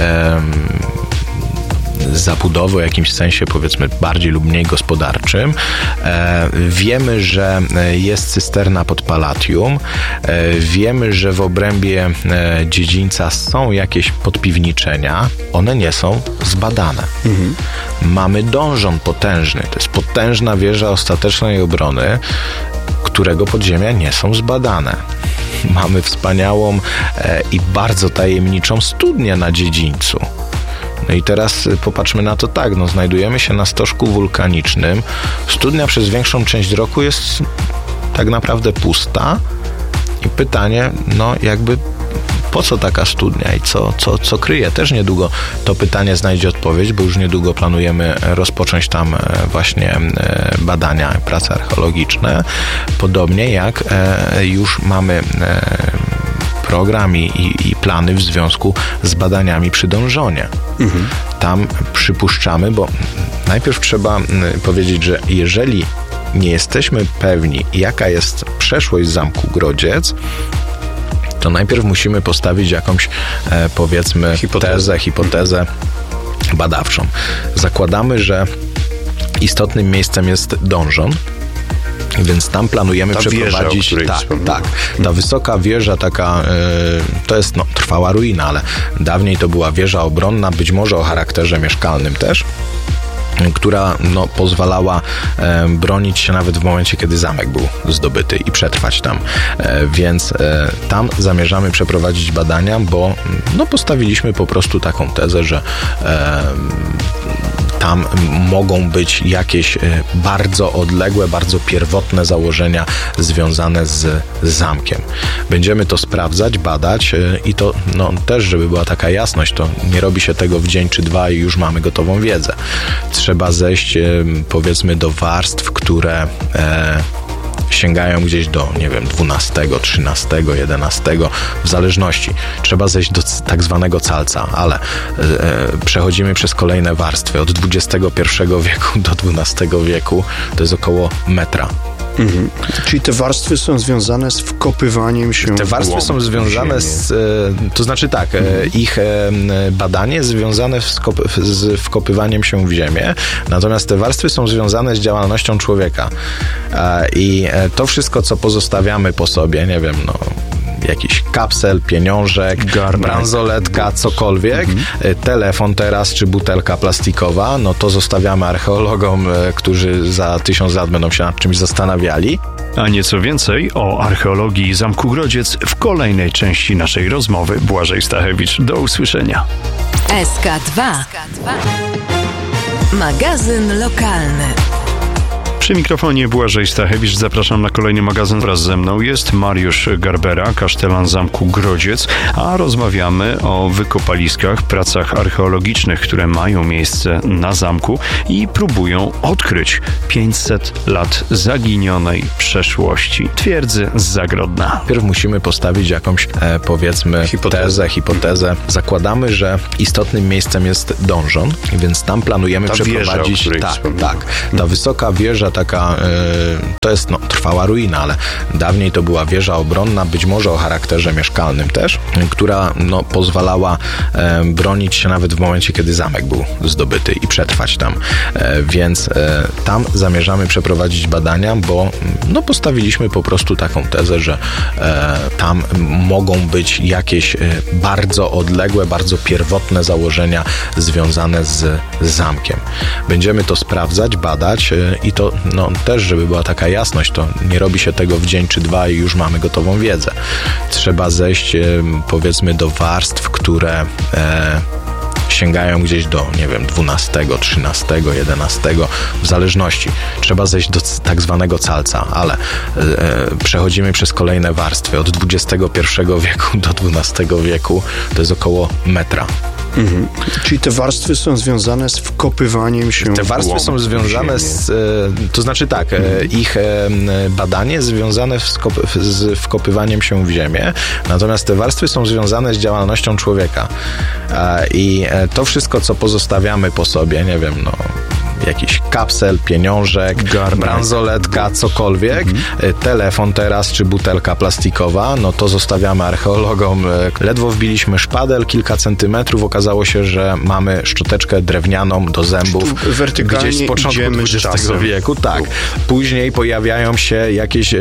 zabudowy w jakimś sensie, powiedzmy, bardziej lub mniej gospodarczym. Wiemy, że jest cysterna pod Palatium. Wiemy, że w obrębie dziedzińca są jakieś podpiwniczenia. One nie są zbadane. Mamy donżon potężny. To jest potężna wieża ostatecznej obrony, którego podziemia nie są zbadane. Mamy wspaniałą i bardzo tajemniczą studnię na dziedzińcu. No i teraz popatrzmy na to tak, znajdujemy się na stożku wulkanicznym. Studnia przez większą część roku jest tak naprawdę pusta i pytanie, po co taka studnia i co kryje? Też niedługo to pytanie znajdzie odpowiedź, bo już niedługo planujemy rozpocząć tam właśnie badania, prace archeologiczne. Podobnie jak już mamy program i plany w związku z badaniami przy Donżonie. Tam przypuszczamy, bo najpierw trzeba powiedzieć, że jeżeli nie jesteśmy pewni, jaka jest przeszłość Zamku Grodziec, to najpierw musimy postawić jakąś, powiedzmy, hipotezę badawczą. Zakładamy, że istotnym miejscem jest donżon, więc tam planujemy przeprowadzić... Ta wysoka wieża, taka, to jest trwała ruina, ale dawniej to była wieża obronna, być może o charakterze mieszkalnym też, która pozwalała bronić się nawet w momencie, kiedy zamek był zdobyty i przetrwać tam. Więc tam zamierzamy przeprowadzić badania, bo postawiliśmy po prostu taką tezę, że tam mogą być jakieś bardzo odległe, bardzo pierwotne założenia związane z zamkiem. Będziemy to sprawdzać, badać i to też, żeby była taka jasność, to nie robi się tego w dzień czy dwa i już mamy gotową wiedzę. Trzeba zejść, powiedzmy, do warstw, które sięgają gdzieś do, 12, 13, 11, w zależności. Trzeba zejść do tak zwanego calca, ale przechodzimy przez kolejne warstwy. Od XXI wieku do XII wieku to jest około metra. Czyli te warstwy są związane z wkopywaniem się Te warstwy są związane z... To znaczy tak, ich badanie jest związane z wkopywaniem się w ziemię, natomiast te warstwy są związane z działalnością człowieka. I to wszystko, co pozostawiamy po sobie, jakiś kapsel, pieniążek, bransoletka, cokolwiek, telefon teraz, czy butelka plastikowa, no to zostawiamy archeologom, którzy za 1000 lat będą się nad czymś zastanawiali. A nieco więcej o archeologii Zamku Grodziec w kolejnej części naszej rozmowy. Błażej Stachewicz, do usłyszenia. SK2. Magazyn lokalny. Przy mikrofonie Błażej Stachewicz. Zapraszam na kolejny magazyn. Wraz ze mną jest Mariusz Garbera, kasztelan Zamku Grodziec, a rozmawiamy o wykopaliskach, pracach archeologicznych, które mają miejsce na zamku i próbują odkryć 500 lat zaginionej przeszłości twierdzy z Zagrodna. Najpierw musimy postawić jakąś, powiedzmy, hipotezę. Zakładamy, że istotnym miejscem jest donżon, więc tam planujemy przeprowadzić... Ta wysoka wieża, taka, to jest trwała ruina, ale dawniej to była wieża obronna, być może o charakterze mieszkalnym też, która pozwalała bronić się nawet w momencie, kiedy zamek był zdobyty i przetrwać tam. Więc tam zamierzamy przeprowadzić badania, bo postawiliśmy po prostu taką tezę, że tam mogą być jakieś bardzo odległe, bardzo pierwotne założenia związane z zamkiem. Będziemy to sprawdzać, badać i to też, żeby była taka jasność, to nie robi się tego w dzień czy dwa i już mamy gotową wiedzę. Trzeba zejść, powiedzmy, do warstw, które sięgają gdzieś do, 12, 13, 11, w zależności. Trzeba zejść do tak zwanego calca, ale przechodzimy przez kolejne warstwy. Od XXI wieku do XII wieku to jest około metra. Czyli te warstwy są związane z wkopywaniem się Te warstwy są związane z... To znaczy tak, ich badanie jest związane z wkopywaniem się w ziemię, natomiast te warstwy są związane z działalnością człowieka. I to wszystko, co pozostawiamy po sobie, jakiś kapsel, pieniążek, bransoletka, cokolwiek, telefon teraz, czy butelka plastikowa, to zostawiamy archeologom. Ledwo wbiliśmy szpadel, kilka centymetrów, okazało się, że mamy szczoteczkę drewnianą do zębów gdzieś z początku XX wieku. Tak. Później pojawiają się jakieś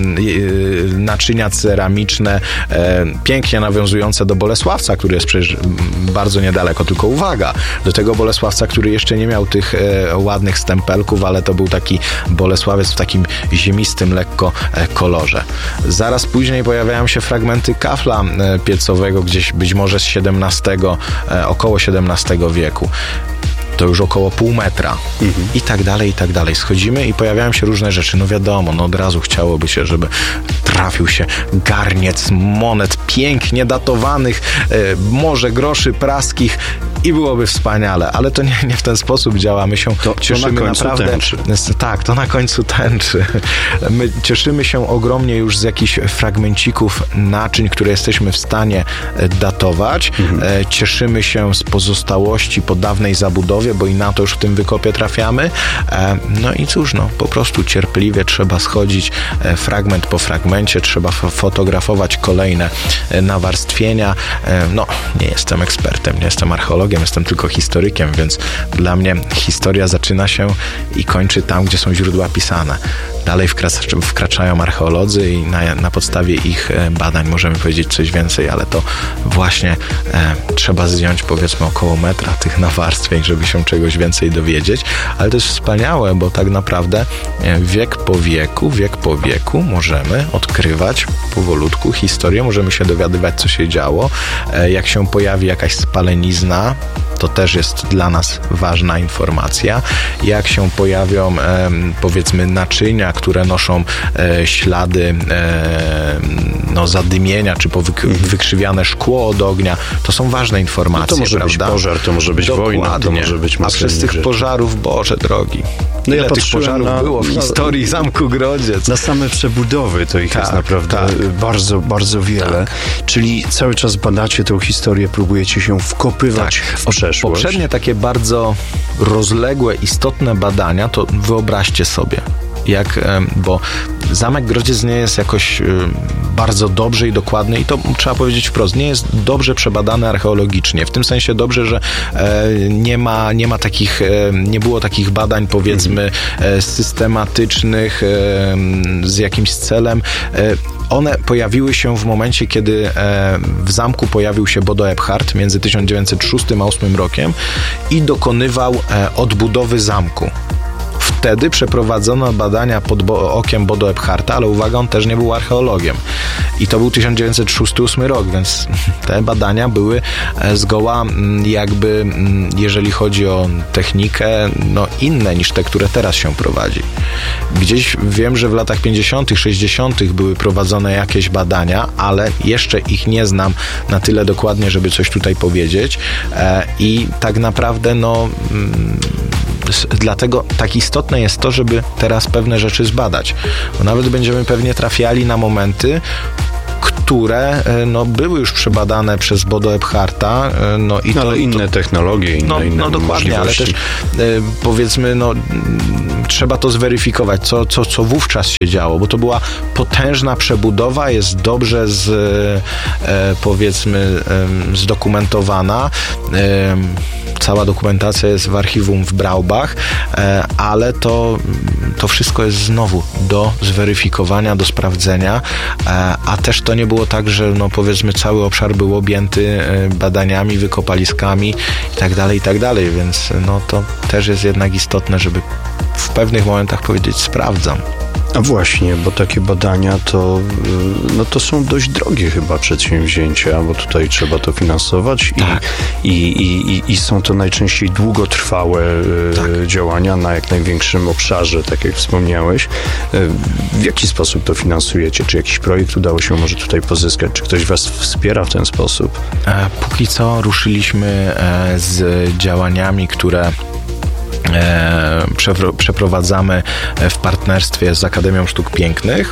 naczynia ceramiczne, pięknie nawiązujące do Bolesławca, który jest przecież bardzo niedaleko, tylko uwaga, do tego Bolesławca, który jeszcze nie miał tych ładnych stempelków, ale to był taki Bolesławiec w takim ziemistym lekko kolorze. Zaraz później pojawiają się fragmenty kafla piecowego, gdzieś być może z około XVII wieku. To już około pół metra. I tak dalej, i tak dalej. Schodzimy i pojawiają się różne rzeczy. Wiadomo, od razu chciałoby się, żeby trafił się garniec monet pięknie datowanych, może groszy praskich i byłoby wspaniale, ale to nie w ten sposób działa. My się cieszymy naprawdę. Tęczy. Tak, to na końcu tęczy. My cieszymy się ogromnie już z jakichś fragmencików naczyń, które jesteśmy w stanie datować. Cieszymy się z pozostałości po dawnej zabudowie, bo i na to już w tym wykopie trafiamy. I cóż, po prostu cierpliwie trzeba schodzić fragment po fragmencie, trzeba fotografować kolejne nawarstwienia. Nie jestem ekspertem, nie jestem archeologiem, jestem tylko historykiem, więc dla mnie historia zaczyna się i kończy tam, gdzie są źródła pisane. Dalej wkraczają archeolodzy i na podstawie ich badań możemy powiedzieć coś więcej, ale to właśnie trzeba zdjąć, powiedzmy, około metra tych nawarstwień, żeby się czegoś więcej dowiedzieć, ale to jest wspaniałe, bo tak naprawdę wiek po wieku możemy odkrywać powolutku historię, możemy się dowiadywać, co się działo. Jak się pojawi jakaś spalenizna, to też jest dla nas ważna informacja. Jak się pojawią, powiedzmy, naczynia, które noszą ślady zadymienia, czy wykrzywiane szkło od ognia, to są ważne informacje, to może być pożar, to może być wojna, to może być a przez tych pożarów, Boże drogi, ile tych pożarów było w historii Zamku Grodziec. Na same przebudowy to ich jest naprawdę bardzo, bardzo wiele. Czyli cały czas badacie tę historię, próbujecie się wkopywać w przeszłość. Poprzednie takie bardzo rozległe, istotne badania, to wyobraźcie sobie, bo Zamek Grodziec nie jest jakoś bardzo dobrze i dokładny i to trzeba powiedzieć wprost, nie jest dobrze przebadany archeologicznie. W tym sensie dobrze, że nie było takich badań, powiedzmy, systematycznych z jakimś celem. One pojawiły się w momencie, kiedy w zamku pojawił się Bodo Ebhardt między 1906 a 1908 rokiem i dokonywał odbudowy zamku. Wtedy przeprowadzono badania pod okiem Bodo Ebhardta, ale uwaga, on też nie był archeologiem. I to był 1906-1908 rok, więc te badania były zgoła jakby, jeżeli chodzi o technikę, inne niż te, które teraz się prowadzi. Gdzieś wiem, że w latach 50., 60. były prowadzone jakieś badania, ale jeszcze ich nie znam na tyle dokładnie, żeby coś tutaj powiedzieć. I tak naprawdę, dlatego tak istotne jest to, żeby teraz pewne rzeczy zbadać. Bo nawet będziemy pewnie trafiali na momenty, które były już przebadane przez Bodo Ebhardta. Ale inne technologie, inne dokładnie, ale też powiedzmy, trzeba to zweryfikować, co wówczas się działo, bo to była potężna przebudowa, jest dobrze powiedzmy zdokumentowana. Cała dokumentacja jest w archiwum w Braubach, ale to wszystko jest znowu do zweryfikowania, do sprawdzenia, a też to nie było tak, że powiedzmy cały obszar był objęty badaniami, wykopaliskami i tak dalej, więc to też jest jednak istotne, żeby w pewnych momentach powiedzieć sprawdzam. A właśnie, bo takie badania to są dość drogie chyba przedsięwzięcia, bo tutaj trzeba to finansować i są to najczęściej długotrwałe działania na jak największym obszarze, tak jak wspomniałeś. W jaki sposób to finansujecie? Czy jakiś projekt udało się może tutaj pozyskać? Czy ktoś was wspiera w ten sposób? Póki co ruszyliśmy z działaniami, które przeprowadzamy w partnerstwie z Akademią Sztuk Pięknych.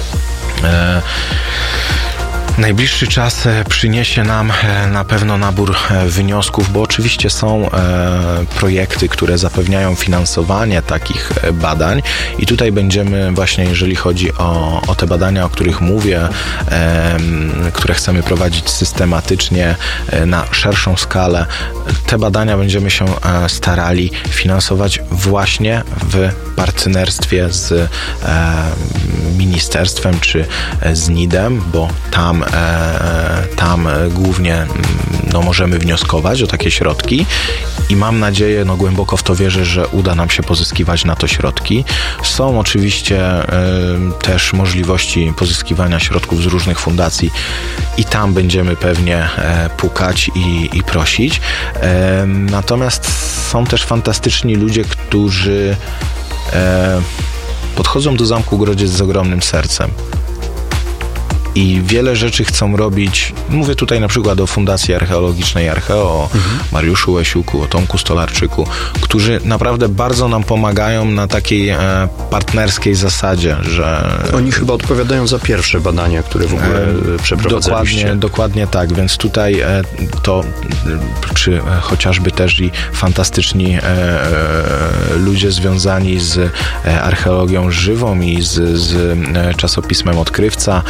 Najbliższy czas przyniesie nam na pewno nabór wniosków, bo oczywiście są projekty, które zapewniają finansowanie takich badań i tutaj będziemy właśnie, jeżeli chodzi o te badania, o których mówię, które chcemy prowadzić systematycznie na szerszą skalę, te badania będziemy się starali finansować właśnie w partnerstwie z ministerstwem czy z NID-em, bo tam głównie możemy wnioskować o takie środki i mam nadzieję, głęboko w to wierzę, że uda nam się pozyskiwać na to środki. Są oczywiście też możliwości pozyskiwania środków z różnych fundacji i tam będziemy pewnie pukać i prosić. Natomiast są też fantastyczni ludzie, którzy podchodzą do Zamku Grodziec z ogromnym sercem. I wiele rzeczy chcą robić. Mówię tutaj na przykład o Fundacji Archeologicznej Archeo, o Mariuszu Łesiuku, o Tomku Stolarczyku, którzy naprawdę bardzo nam pomagają na takiej partnerskiej zasadzie, że... Oni chyba odpowiadają za pierwsze badania, które w ogóle przeprowadzaliście. Dokładnie tak, więc tutaj czy chociażby też i fantastyczni ludzie związani z archeologią żywą i z czasopismem Odkrywca.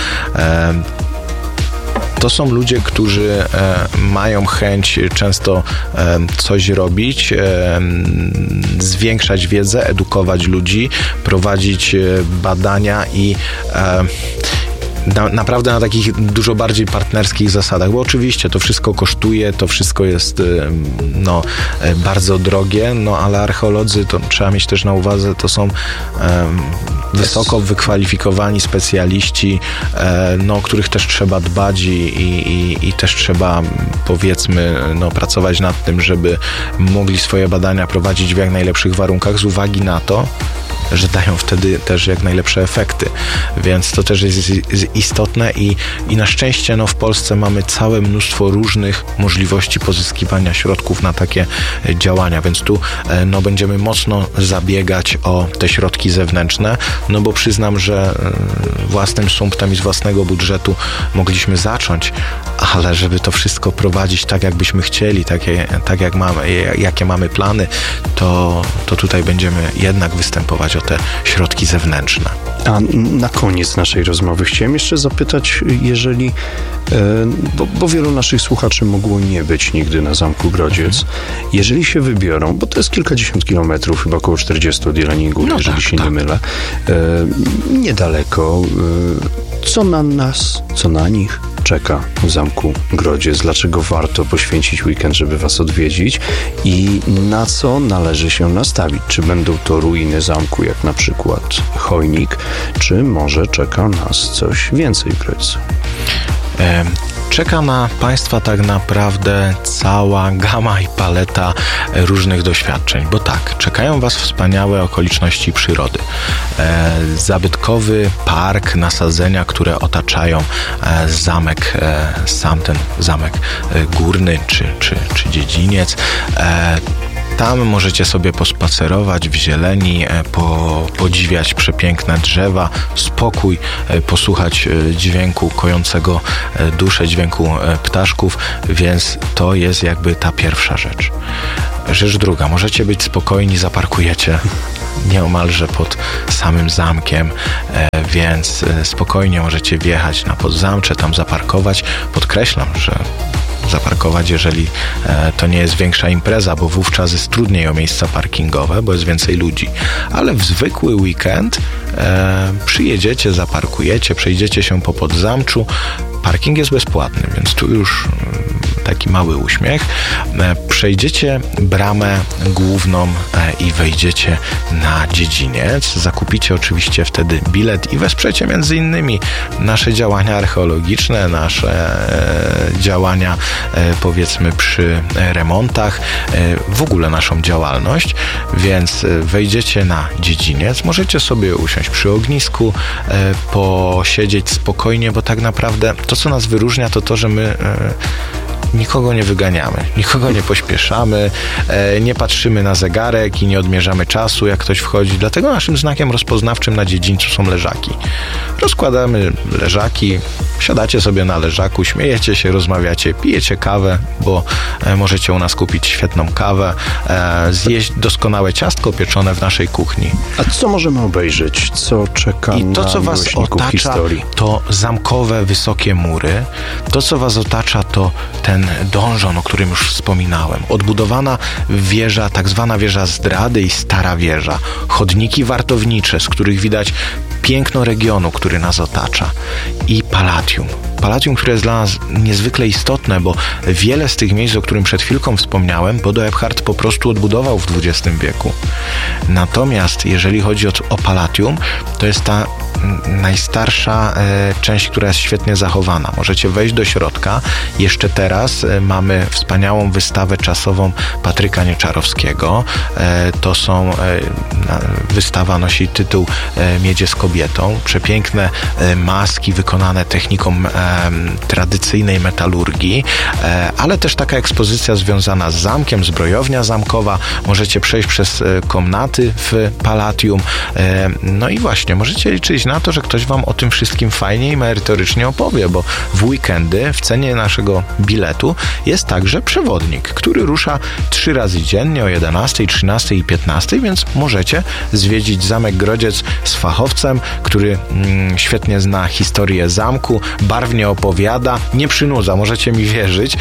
To są ludzie, którzy mają chęć często coś robić, zwiększać wiedzę, edukować ludzi, prowadzić badania i naprawdę na takich dużo bardziej partnerskich zasadach, bo oczywiście to wszystko kosztuje, to wszystko jest bardzo drogie, ale archeolodzy, to trzeba mieć też na uwadze, to są wysoko wykwalifikowani specjaliści, o których też trzeba dbać i też trzeba, powiedzmy, pracować nad tym, żeby mogli swoje badania prowadzić w jak najlepszych warunkach z uwagi na to, że dają wtedy też jak najlepsze efekty. Więc to też jest istotne i na szczęście w Polsce mamy całe mnóstwo różnych możliwości pozyskiwania środków na takie działania, więc tu będziemy mocno zabiegać o te środki zewnętrzne, bo przyznam, że własnym sumptem i z własnego budżetu mogliśmy zacząć, ale żeby to wszystko prowadzić tak, jakbyśmy chcieli, tak jak mamy, jakie mamy plany, to tutaj będziemy jednak występować o te środki zewnętrzne. A na koniec naszej rozmowy chciałem jeszcze zapytać, jeżeli, bo wielu naszych słuchaczy mogło nie być nigdy na Zamku Grodziec, jeżeli się wybiorą, bo to jest kilkadziesiąt kilometrów, chyba około 40 od Jeleningu, jeżeli się nie mylę, niedaleko, co na nas, co na nich czeka w Zamku Grodziec, dlaczego warto poświęcić weekend, żeby was odwiedzić i na co należy się nastawić? Czy będą to ruiny zamku, jak na przykład Chojnik, czy może czeka nas coś więcej w Grodźcu? Czeka na Państwa tak naprawdę cała gama i paleta różnych doświadczeń, bo tak, czekają Was wspaniałe okoliczności przyrody. Zabytkowy park, nasadzenia, które otaczają zamek, sam ten zamek górny czy dziedziniec. Tam możecie sobie pospacerować w zieleni, podziwiać przepiękne drzewa, spokój, posłuchać dźwięku kojącego duszę, dźwięku ptaszków, więc to jest jakby ta pierwsza rzecz. Rzecz druga, możecie być spokojni, zaparkujecie nieomalże pod samym zamkiem, więc spokojnie możecie wjechać na podzamcze, tam zaparkować. Podkreślam, że zaparkować, jeżeli to nie jest większa impreza, bo wówczas jest trudniej o miejsca parkingowe, bo jest więcej ludzi. Ale w zwykły weekend przyjedziecie, zaparkujecie, przejdziecie się po podzamczu. Parking jest bezpłatny, więc tu już taki mały uśmiech. Przejdziecie bramę główną i wejdziecie na dziedziniec. Zakupicie oczywiście wtedy bilet i wesprzecie między innymi nasze działania archeologiczne, nasze działania powiedzmy przy remontach, w ogóle naszą działalność, więc wejdziecie na dziedziniec, możecie sobie usiąść przy ognisku, posiedzieć spokojnie, bo tak naprawdę to, co nas wyróżnia, to to, że my nikogo nie wyganiamy, nikogo nie pośpieszamy, nie patrzymy na zegarek i nie odmierzamy czasu, jak ktoś wchodzi. Dlatego naszym znakiem rozpoznawczym na dziedzińcu są leżaki. Rozkładamy leżaki, siadacie sobie na leżaku, śmiejecie się, rozmawiacie, pijecie kawę, bo możecie u nas kupić świetną kawę, zjeść doskonałe ciastko pieczone w naszej kuchni. A co możemy obejrzeć? Co czeka I to, co was otacza, historii? To zamkowe, wysokie mury. To, co was otacza, to ten donżon, o którym już wspominałem. Odbudowana wieża, tak zwana wieża zdrady i stara wieża. Chodniki wartownicze, z których widać piękno regionu, który nas otacza. I Palatium. Palatium, które jest dla nas niezwykle istotne, bo wiele z tych miejsc, o którym przed chwilką wspomniałem, Bodo Ebhardt po prostu odbudował w XX wieku. Natomiast jeżeli chodzi o Palatium, to jest ta najstarsza część, która jest świetnie zachowana. Możecie wejść do środka. Jeszcze teraz mamy wspaniałą wystawę czasową Patryka Nieczarowskiego. To są wystawa nosi tytuł Miedzie z kobietą. Przepiękne maski wykonane techniką tradycyjnej metalurgii, ale też taka ekspozycja związana z zamkiem, zbrojownia zamkowa. Możecie przejść przez komnaty w Palatium. No i właśnie, możecie liczyć na to, że ktoś wam o tym wszystkim fajnie i merytorycznie opowie, bo w weekendy w cenie naszego biletu jest także przewodnik, który rusza 3 razy dziennie o 11, 13 i 15, więc możecie zwiedzić Zamek Grodziec z fachowcem, który świetnie zna historię zamku, barwnie opowiada, nie przynudza, możecie mi wierzyć,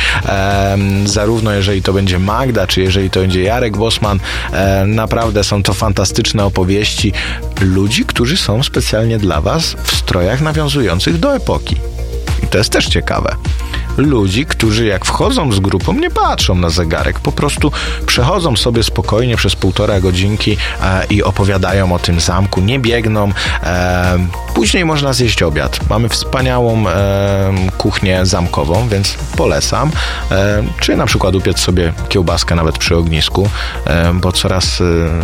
zarówno jeżeli to będzie Magda, czy jeżeli to będzie Jarek Bosman, naprawdę są to fantastyczne opowieści ludzi, którzy są specjalnie dla was w strojach nawiązujących do epoki. I to jest też ciekawe. Ludzi, którzy jak wchodzą z grupą, nie patrzą na zegarek, po prostu przechodzą sobie spokojnie przez 1,5 godzinki i opowiadają o tym zamku, nie biegną. Później można zjeść obiad. Mamy wspaniałą kuchnię zamkową, więc polecam. Czy na przykład upiec sobie kiełbaskę nawet przy ognisku, bo coraz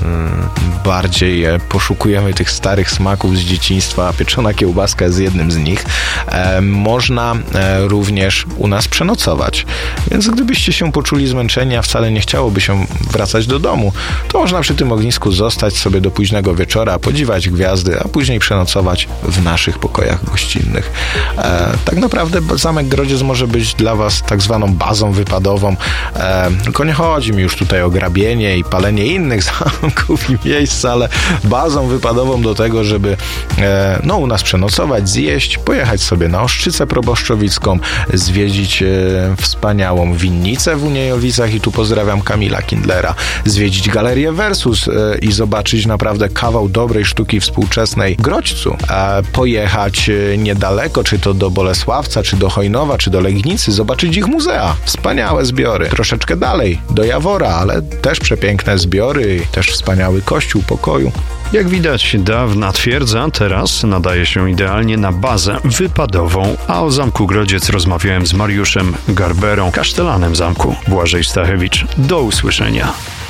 bardziej poszukujemy tych starych smaków z dzieciństwa. Pieczona kiełbaska jest jednym z nich. Można również u nas przenocować. Więc gdybyście się poczuli zmęczeni, a wcale nie chciałoby się wracać do domu, to można przy tym ognisku zostać sobie do późnego wieczora, podziwiać gwiazdy, a później przenocować w naszych pokojach gościnnych. Tak naprawdę Zamek Grodziec może być dla was tak zwaną bazą wypadową. Tylko nie chodzi mi już tutaj o grabienie i palenie innych zamków i miejsc, ale bazą wypadową do tego, żeby u nas przenocować, zjeść, pojechać sobie na Oszczycę Proboszczowicką, zwiedzić wspaniałą winnicę w Uniejowicach i tu pozdrawiam Kamila Kindlera, zwiedzić Galerię Versus i zobaczyć naprawdę kawał dobrej sztuki współczesnej w Grodźcu, pojechać niedaleko, czy to do Bolesławca, czy do Chojnowa, czy do Legnicy, zobaczyć ich muzea. Wspaniałe zbiory. Troszeczkę dalej, do Jawora, ale też przepiękne zbiory, też wspaniały kościół pokoju. Jak widać, dawna twierdza teraz nadaje się idealnie na bazę wypadową, a o Zamku Grodziec rozmawiałem z Mariuszem Garberą, kasztelanem zamku. Błażej Stachewicz. Do usłyszenia.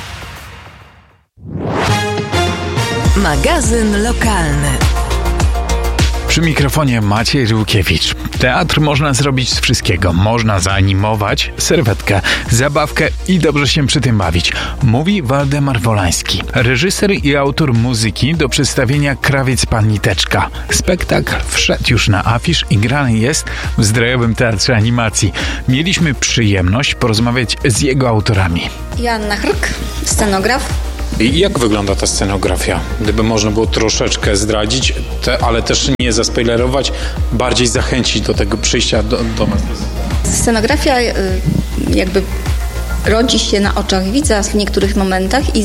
Magazyn lokalny. Przy mikrofonie Maciej Żółkiewicz. Teatr można zrobić z wszystkiego. Można zaanimować, serwetkę, zabawkę i dobrze się przy tym bawić. Mówi Waldemar Wolański, reżyser i autor muzyki do przedstawienia Krawiec Pan Niteczka. Spektakl wszedł już na afisz i grany jest w Zdrojowym Teatrze Animacji. Mieliśmy przyjemność porozmawiać z jego autorami. Joanna Hrk, scenograf. I jak wygląda ta scenografia? Gdyby można było troszeczkę zdradzić, ale też nie zaspoilerować, bardziej zachęcić do tego przyjścia do was. Scenografia jakby rodzi się na oczach widza w niektórych momentach i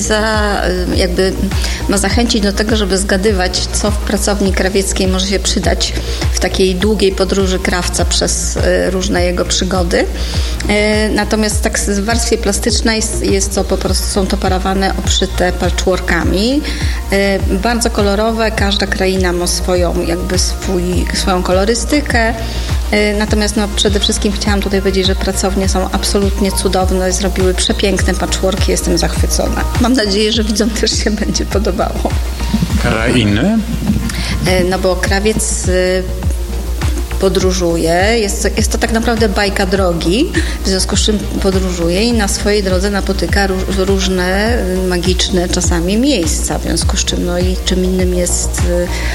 ma zachęcić do tego, żeby zgadywać, co w pracowni krawieckiej może się przydać w takiej długiej podróży krawca przez różne jego przygody. Natomiast tak w warstwie plastycznej jest to po prostu, są to parawane obszyte patchworkami. Bardzo kolorowe, każda kraina ma swoją kolorystykę. Natomiast przede wszystkim chciałam tutaj powiedzieć, że pracownie są absolutnie cudowne, zrobiły przepiękne patchworki, jestem zachwycona. Mam nadzieję, że widzom też się będzie podobało. Krainy? Bo krawiec podróżuje, jest to tak naprawdę bajka drogi, w związku z czym podróżuje i na swojej drodze napotyka różne magiczne czasami miejsca, w związku z czym i czym innym jest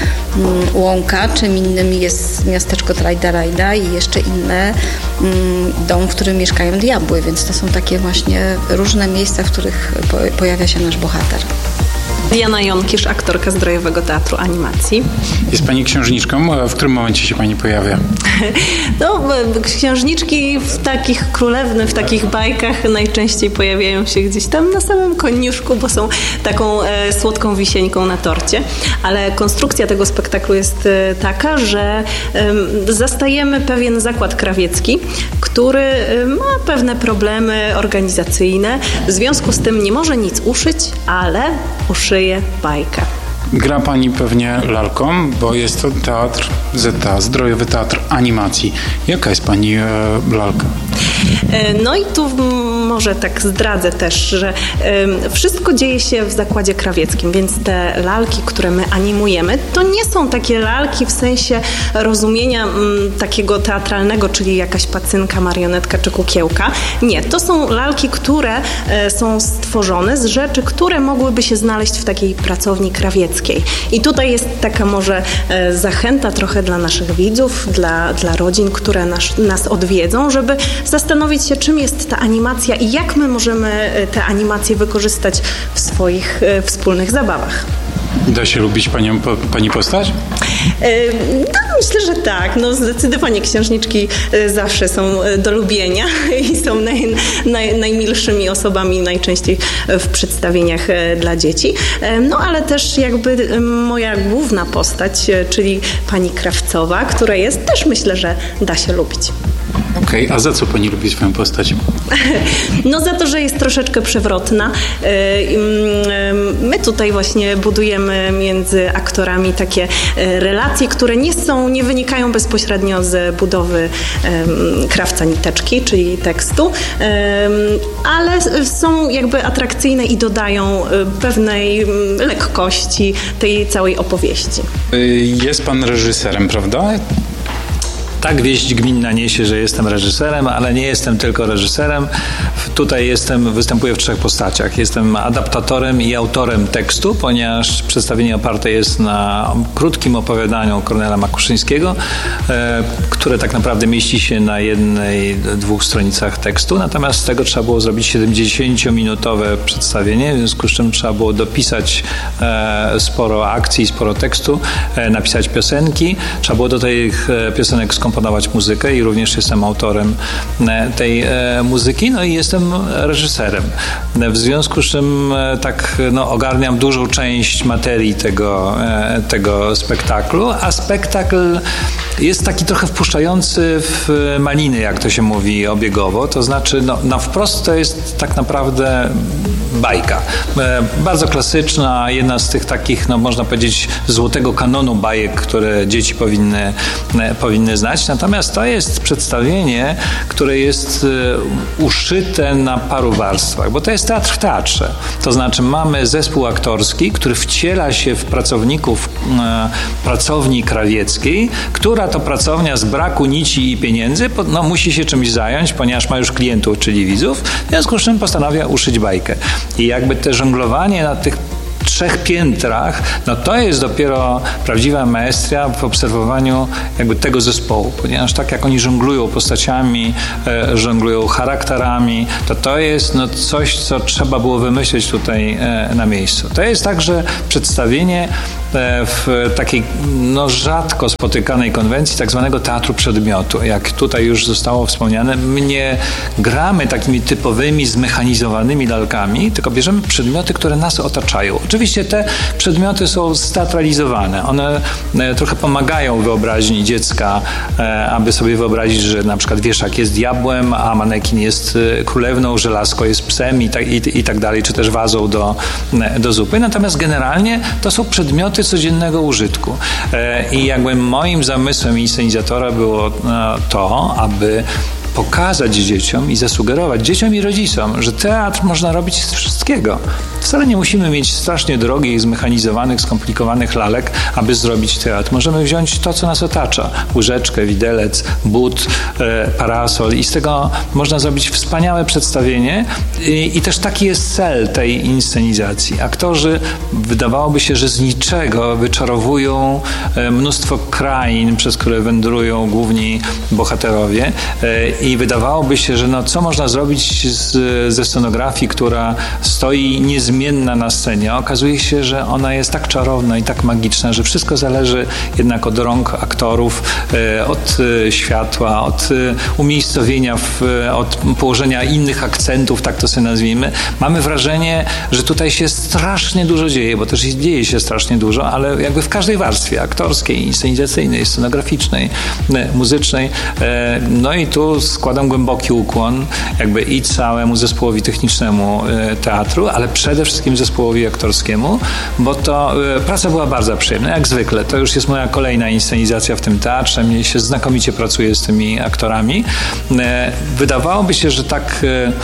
łąka, czym innym jest miasteczko Trajda i jeszcze inne dom, w którym mieszkają diabły, więc to są takie właśnie różne miejsca, w których pojawia się nasz bohater. Diana Jonkisz, aktorka Zdrojowego Teatru Animacji. Jest pani księżniczką? W którym momencie się pani pojawia? Księżniczki w takich bajkach najczęściej pojawiają się gdzieś tam na samym koniuszku, bo są taką słodką wisieńką na torcie. Ale konstrukcja tego spektaklu jest taka, że zastajemy pewien zakład krawiecki, który ma pewne problemy organizacyjne. W związku z tym nie może nic uszyć, ale uszyje bajkę. Gra pani pewnie lalką, bo jest to teatr ZTA, Zdrojowy Teatr Animacji. Jaka jest pani lalka? I tu może tak zdradzę też, że wszystko dzieje się w zakładzie krawieckim, więc te lalki, które my animujemy, to nie są takie lalki w sensie rozumienia takiego teatralnego, czyli jakaś pacynka, marionetka czy kukiełka. Nie, to są lalki, które są stworzone z rzeczy, które mogłyby się znaleźć w takiej pracowni krawieckiej. I tutaj jest taka może zachęta trochę dla naszych widzów, dla rodzin, które nas odwiedzą, żeby zastanowić się, czym jest ta animacja i jak my możemy tę animację wykorzystać w swoich wspólnych zabawach. Da się lubić pani postać? Myślę, że tak. Zdecydowanie księżniczki zawsze są do lubienia i są najmilszymi osobami najczęściej w przedstawieniach dla dzieci. Ale też jakby moja główna postać, czyli pani Krawcowa, która jest, też myślę, że da się lubić. Okej, a za co pani lubi swoją postać? Za to, że jest troszeczkę przewrotna. My tutaj właśnie budujemy między aktorami takie relacje, które nie wynikają bezpośrednio z budowy Krawca Niteczki, czyli tekstu, ale są jakby atrakcyjne i dodają pewnej lekkości tej całej opowieści. Jest pan reżyserem, prawda? Tak wieść gminna niesie, że jestem reżyserem, ale nie jestem tylko reżyserem. Tutaj występuję w 3 postaciach. Jestem adaptatorem i autorem tekstu, ponieważ przedstawienie oparte jest na krótkim opowiadaniu Kornela Makuszyńskiego, które tak naprawdę mieści się na 1-2 stronicach tekstu. Natomiast z tego trzeba było zrobić 70-minutowe przedstawienie, w związku z czym trzeba było dopisać sporo akcji, sporo tekstu, napisać piosenki. Trzeba było do tych piosenek skomponować muzykę i również jestem autorem tej muzyki, no i jestem reżyserem. W związku z czym ogarniam dużą część materii tego spektaklu, a spektakl jest taki trochę wpuszczający w maliny, jak to się mówi obiegowo, to znaczy na wprost to jest tak naprawdę bajka. Bardzo klasyczna, jedna z tych takich, można powiedzieć, złotego kanonu bajek, które dzieci powinny znać. Natomiast to jest przedstawienie, które jest uszyte na paru warstwach, bo to jest teatr w teatrze. To znaczy mamy zespół aktorski, który wciela się w pracowników pracowni krawieckiej, która to pracownia z braku nici i pieniędzy musi się czymś zająć, ponieważ ma już klientów, czyli widzów, w związku z czym postanawia uszyć bajkę. I jakby te żonglowanie na tych 3 piętrach, to jest dopiero prawdziwa maestria w obserwowaniu jakby tego zespołu, ponieważ tak jak oni żonglują postaciami, żonglują charakterami, to jest coś, co trzeba było wymyśleć tutaj na miejscu. To jest także przedstawienie w takiej rzadko spotykanej konwencji tak zwanego teatru przedmiotu. Jak tutaj już zostało wspomniane, my nie gramy takimi typowymi, zmechanizowanymi lalkami, tylko bierzemy przedmioty, które nas otaczają. Oczywiście te przedmioty są steatralizowane. One trochę pomagają wyobraźni dziecka, aby sobie wyobrazić, że na przykład wieszak jest diabłem, a manekin jest królewną, żelazko jest psem i tak dalej, czy też wazą do zupy. Natomiast generalnie to są przedmioty codziennego użytku. I jakby moim zamysłem inscenizatora było to, aby pokazać dzieciom i zasugerować dzieciom i rodzicom, że teatr można robić z wszystkiego. Wcale nie musimy mieć strasznie drogich, zmechanizowanych, skomplikowanych lalek, aby zrobić teatr. Możemy wziąć to, co nas otacza. Łyżeczkę, widelec, but, parasol i z tego można zrobić wspaniałe przedstawienie i też taki jest cel tej inscenizacji. Aktorzy, wydawałoby się, że z niczego wyczarowują mnóstwo krain, przez które wędrują główni bohaterowie i wydawałoby się, że co można zrobić ze scenografii, która stoi niezmienna na scenie. Okazuje się, że ona jest tak czarowna i tak magiczna, że wszystko zależy jednak od rąk aktorów, od światła, od umiejscowienia, od położenia innych akcentów, tak to sobie nazwijmy. Mamy wrażenie, że tutaj się strasznie dużo dzieje, bo też dzieje się strasznie dużo, ale jakby w każdej warstwie aktorskiej, inscenizacyjnej, scenograficznej, muzycznej. I tu składam głęboki ukłon jakby i całemu zespołowi technicznemu teatru, ale przede wszystkim zespołowi aktorskiemu, bo to praca była bardzo przyjemna, jak zwykle. To już jest moja kolejna inscenizacja w tym teatrze. Mnie się znakomicie pracuje z tymi aktorami. Wydawałoby się, że tak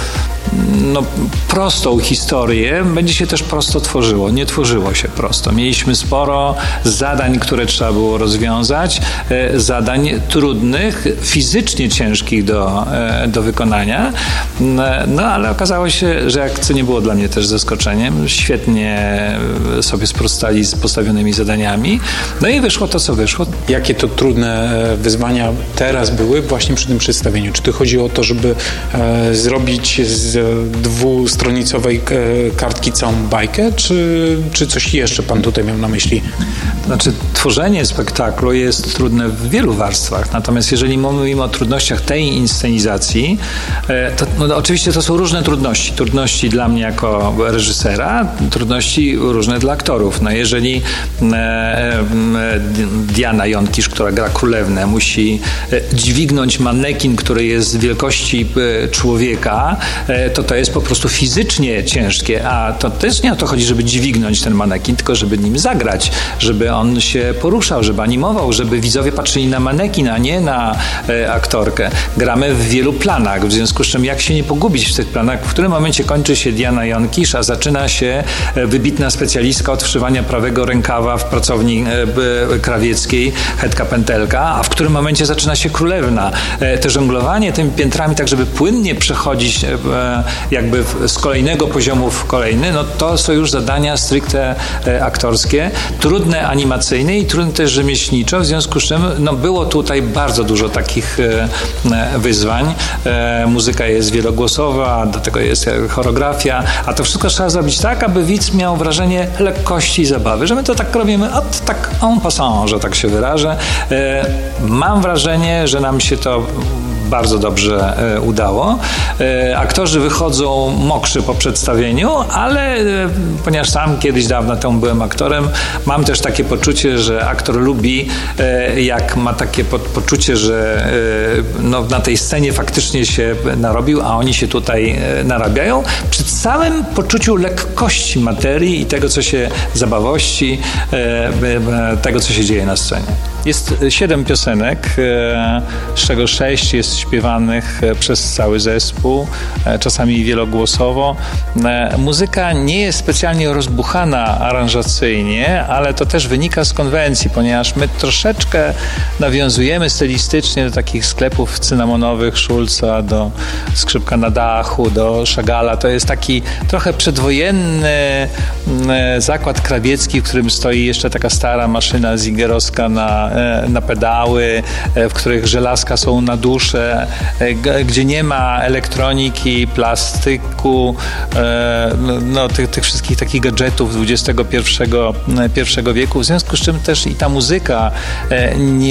prostą historię będzie się też prosto tworzyło. Nie tworzyło się prosto. Mieliśmy sporo zadań, które trzeba było rozwiązać, zadań trudnych, fizycznie ciężkich do wykonania, ale okazało się, że co nie było dla mnie też zaskoczeniem, świetnie sobie sprostali z postawionymi zadaniami, i wyszło to, co wyszło. Jakie to trudne wyzwania teraz były właśnie przy tym przedstawieniu? Czy to chodziło o to, żeby zrobić z 2-stronicowej kartki całą bajkę, czy coś jeszcze pan tutaj miał na myśli? Znaczy, tworzenie spektaklu jest trudne w wielu warstwach, natomiast jeżeli mówimy o trudnościach tej inscenizacji, to oczywiście to są różne trudności. Trudności dla mnie jako reżysera, trudności różne dla aktorów. Jeżeli Diana Jąkisz, która gra królewnę, musi dźwignąć manekin, który jest wielkości człowieka to jest po prostu fizycznie ciężkie, a to też nie o to chodzi, żeby dźwignąć ten manekin, tylko żeby nim zagrać, żeby on się poruszał, żeby animował, żeby widzowie patrzyli na manekin, a nie na aktorkę. Gramy w wielu planach, w związku z czym jak się nie pogubić w tych planach, w którym momencie kończy się Diana Ionkisz, a zaczyna się wybitna specjalistka od wszywania prawego rękawa w pracowni krawieckiej, Hedka Pętelka, a w którym momencie zaczyna się Królewna. Te żonglowanie tymi piętrami, tak żeby płynnie przechodzić jakby z kolejnego poziomu w kolejny, no to są już zadania stricte aktorskie, trudne animacyjnie i trudne też rzemieślniczo, w związku z czym no, było tutaj bardzo dużo takich wyzwań. Muzyka jest wielogłosowa, do tego jest choreografia, a to wszystko trzeba zrobić tak, aby widz miał wrażenie lekkości i zabawy, że my to tak robimy, tak en passant, że tak się wyrażę. Mam wrażenie, że nam się to bardzo dobrze udało. Aktorzy wychodzą mokrzy po przedstawieniu, ale ponieważ sam kiedyś dawno temu byłem aktorem, mam też takie poczucie, że aktor lubi, jak ma takie poczucie, że no, na tej scenie faktycznie się narobił, a oni się tutaj narabiają, przy całym poczuciu lekkości materii i tego, co się, zabawości, tego, co się dzieje na scenie. Jest 7 piosenek, z czego 6 jest śpiewanych przez cały zespół, czasami wielogłosowo. Muzyka nie jest specjalnie rozbuchana aranżacyjnie, ale to też wynika z konwencji, ponieważ my troszeczkę nawiązujemy stylistycznie do takich sklepów cynamonowych Schulza, do Skrzypka na dachu, do Chagalla. To jest taki trochę przedwojenny zakład krawiecki, w którym stoi jeszcze taka stara maszyna zingerowska na pedały, w których żelazka są na dusze, gdzie nie ma elektroniki, plastyku, no, tych wszystkich takich gadżetów XXI wieku, w związku z czym też i ta muzyka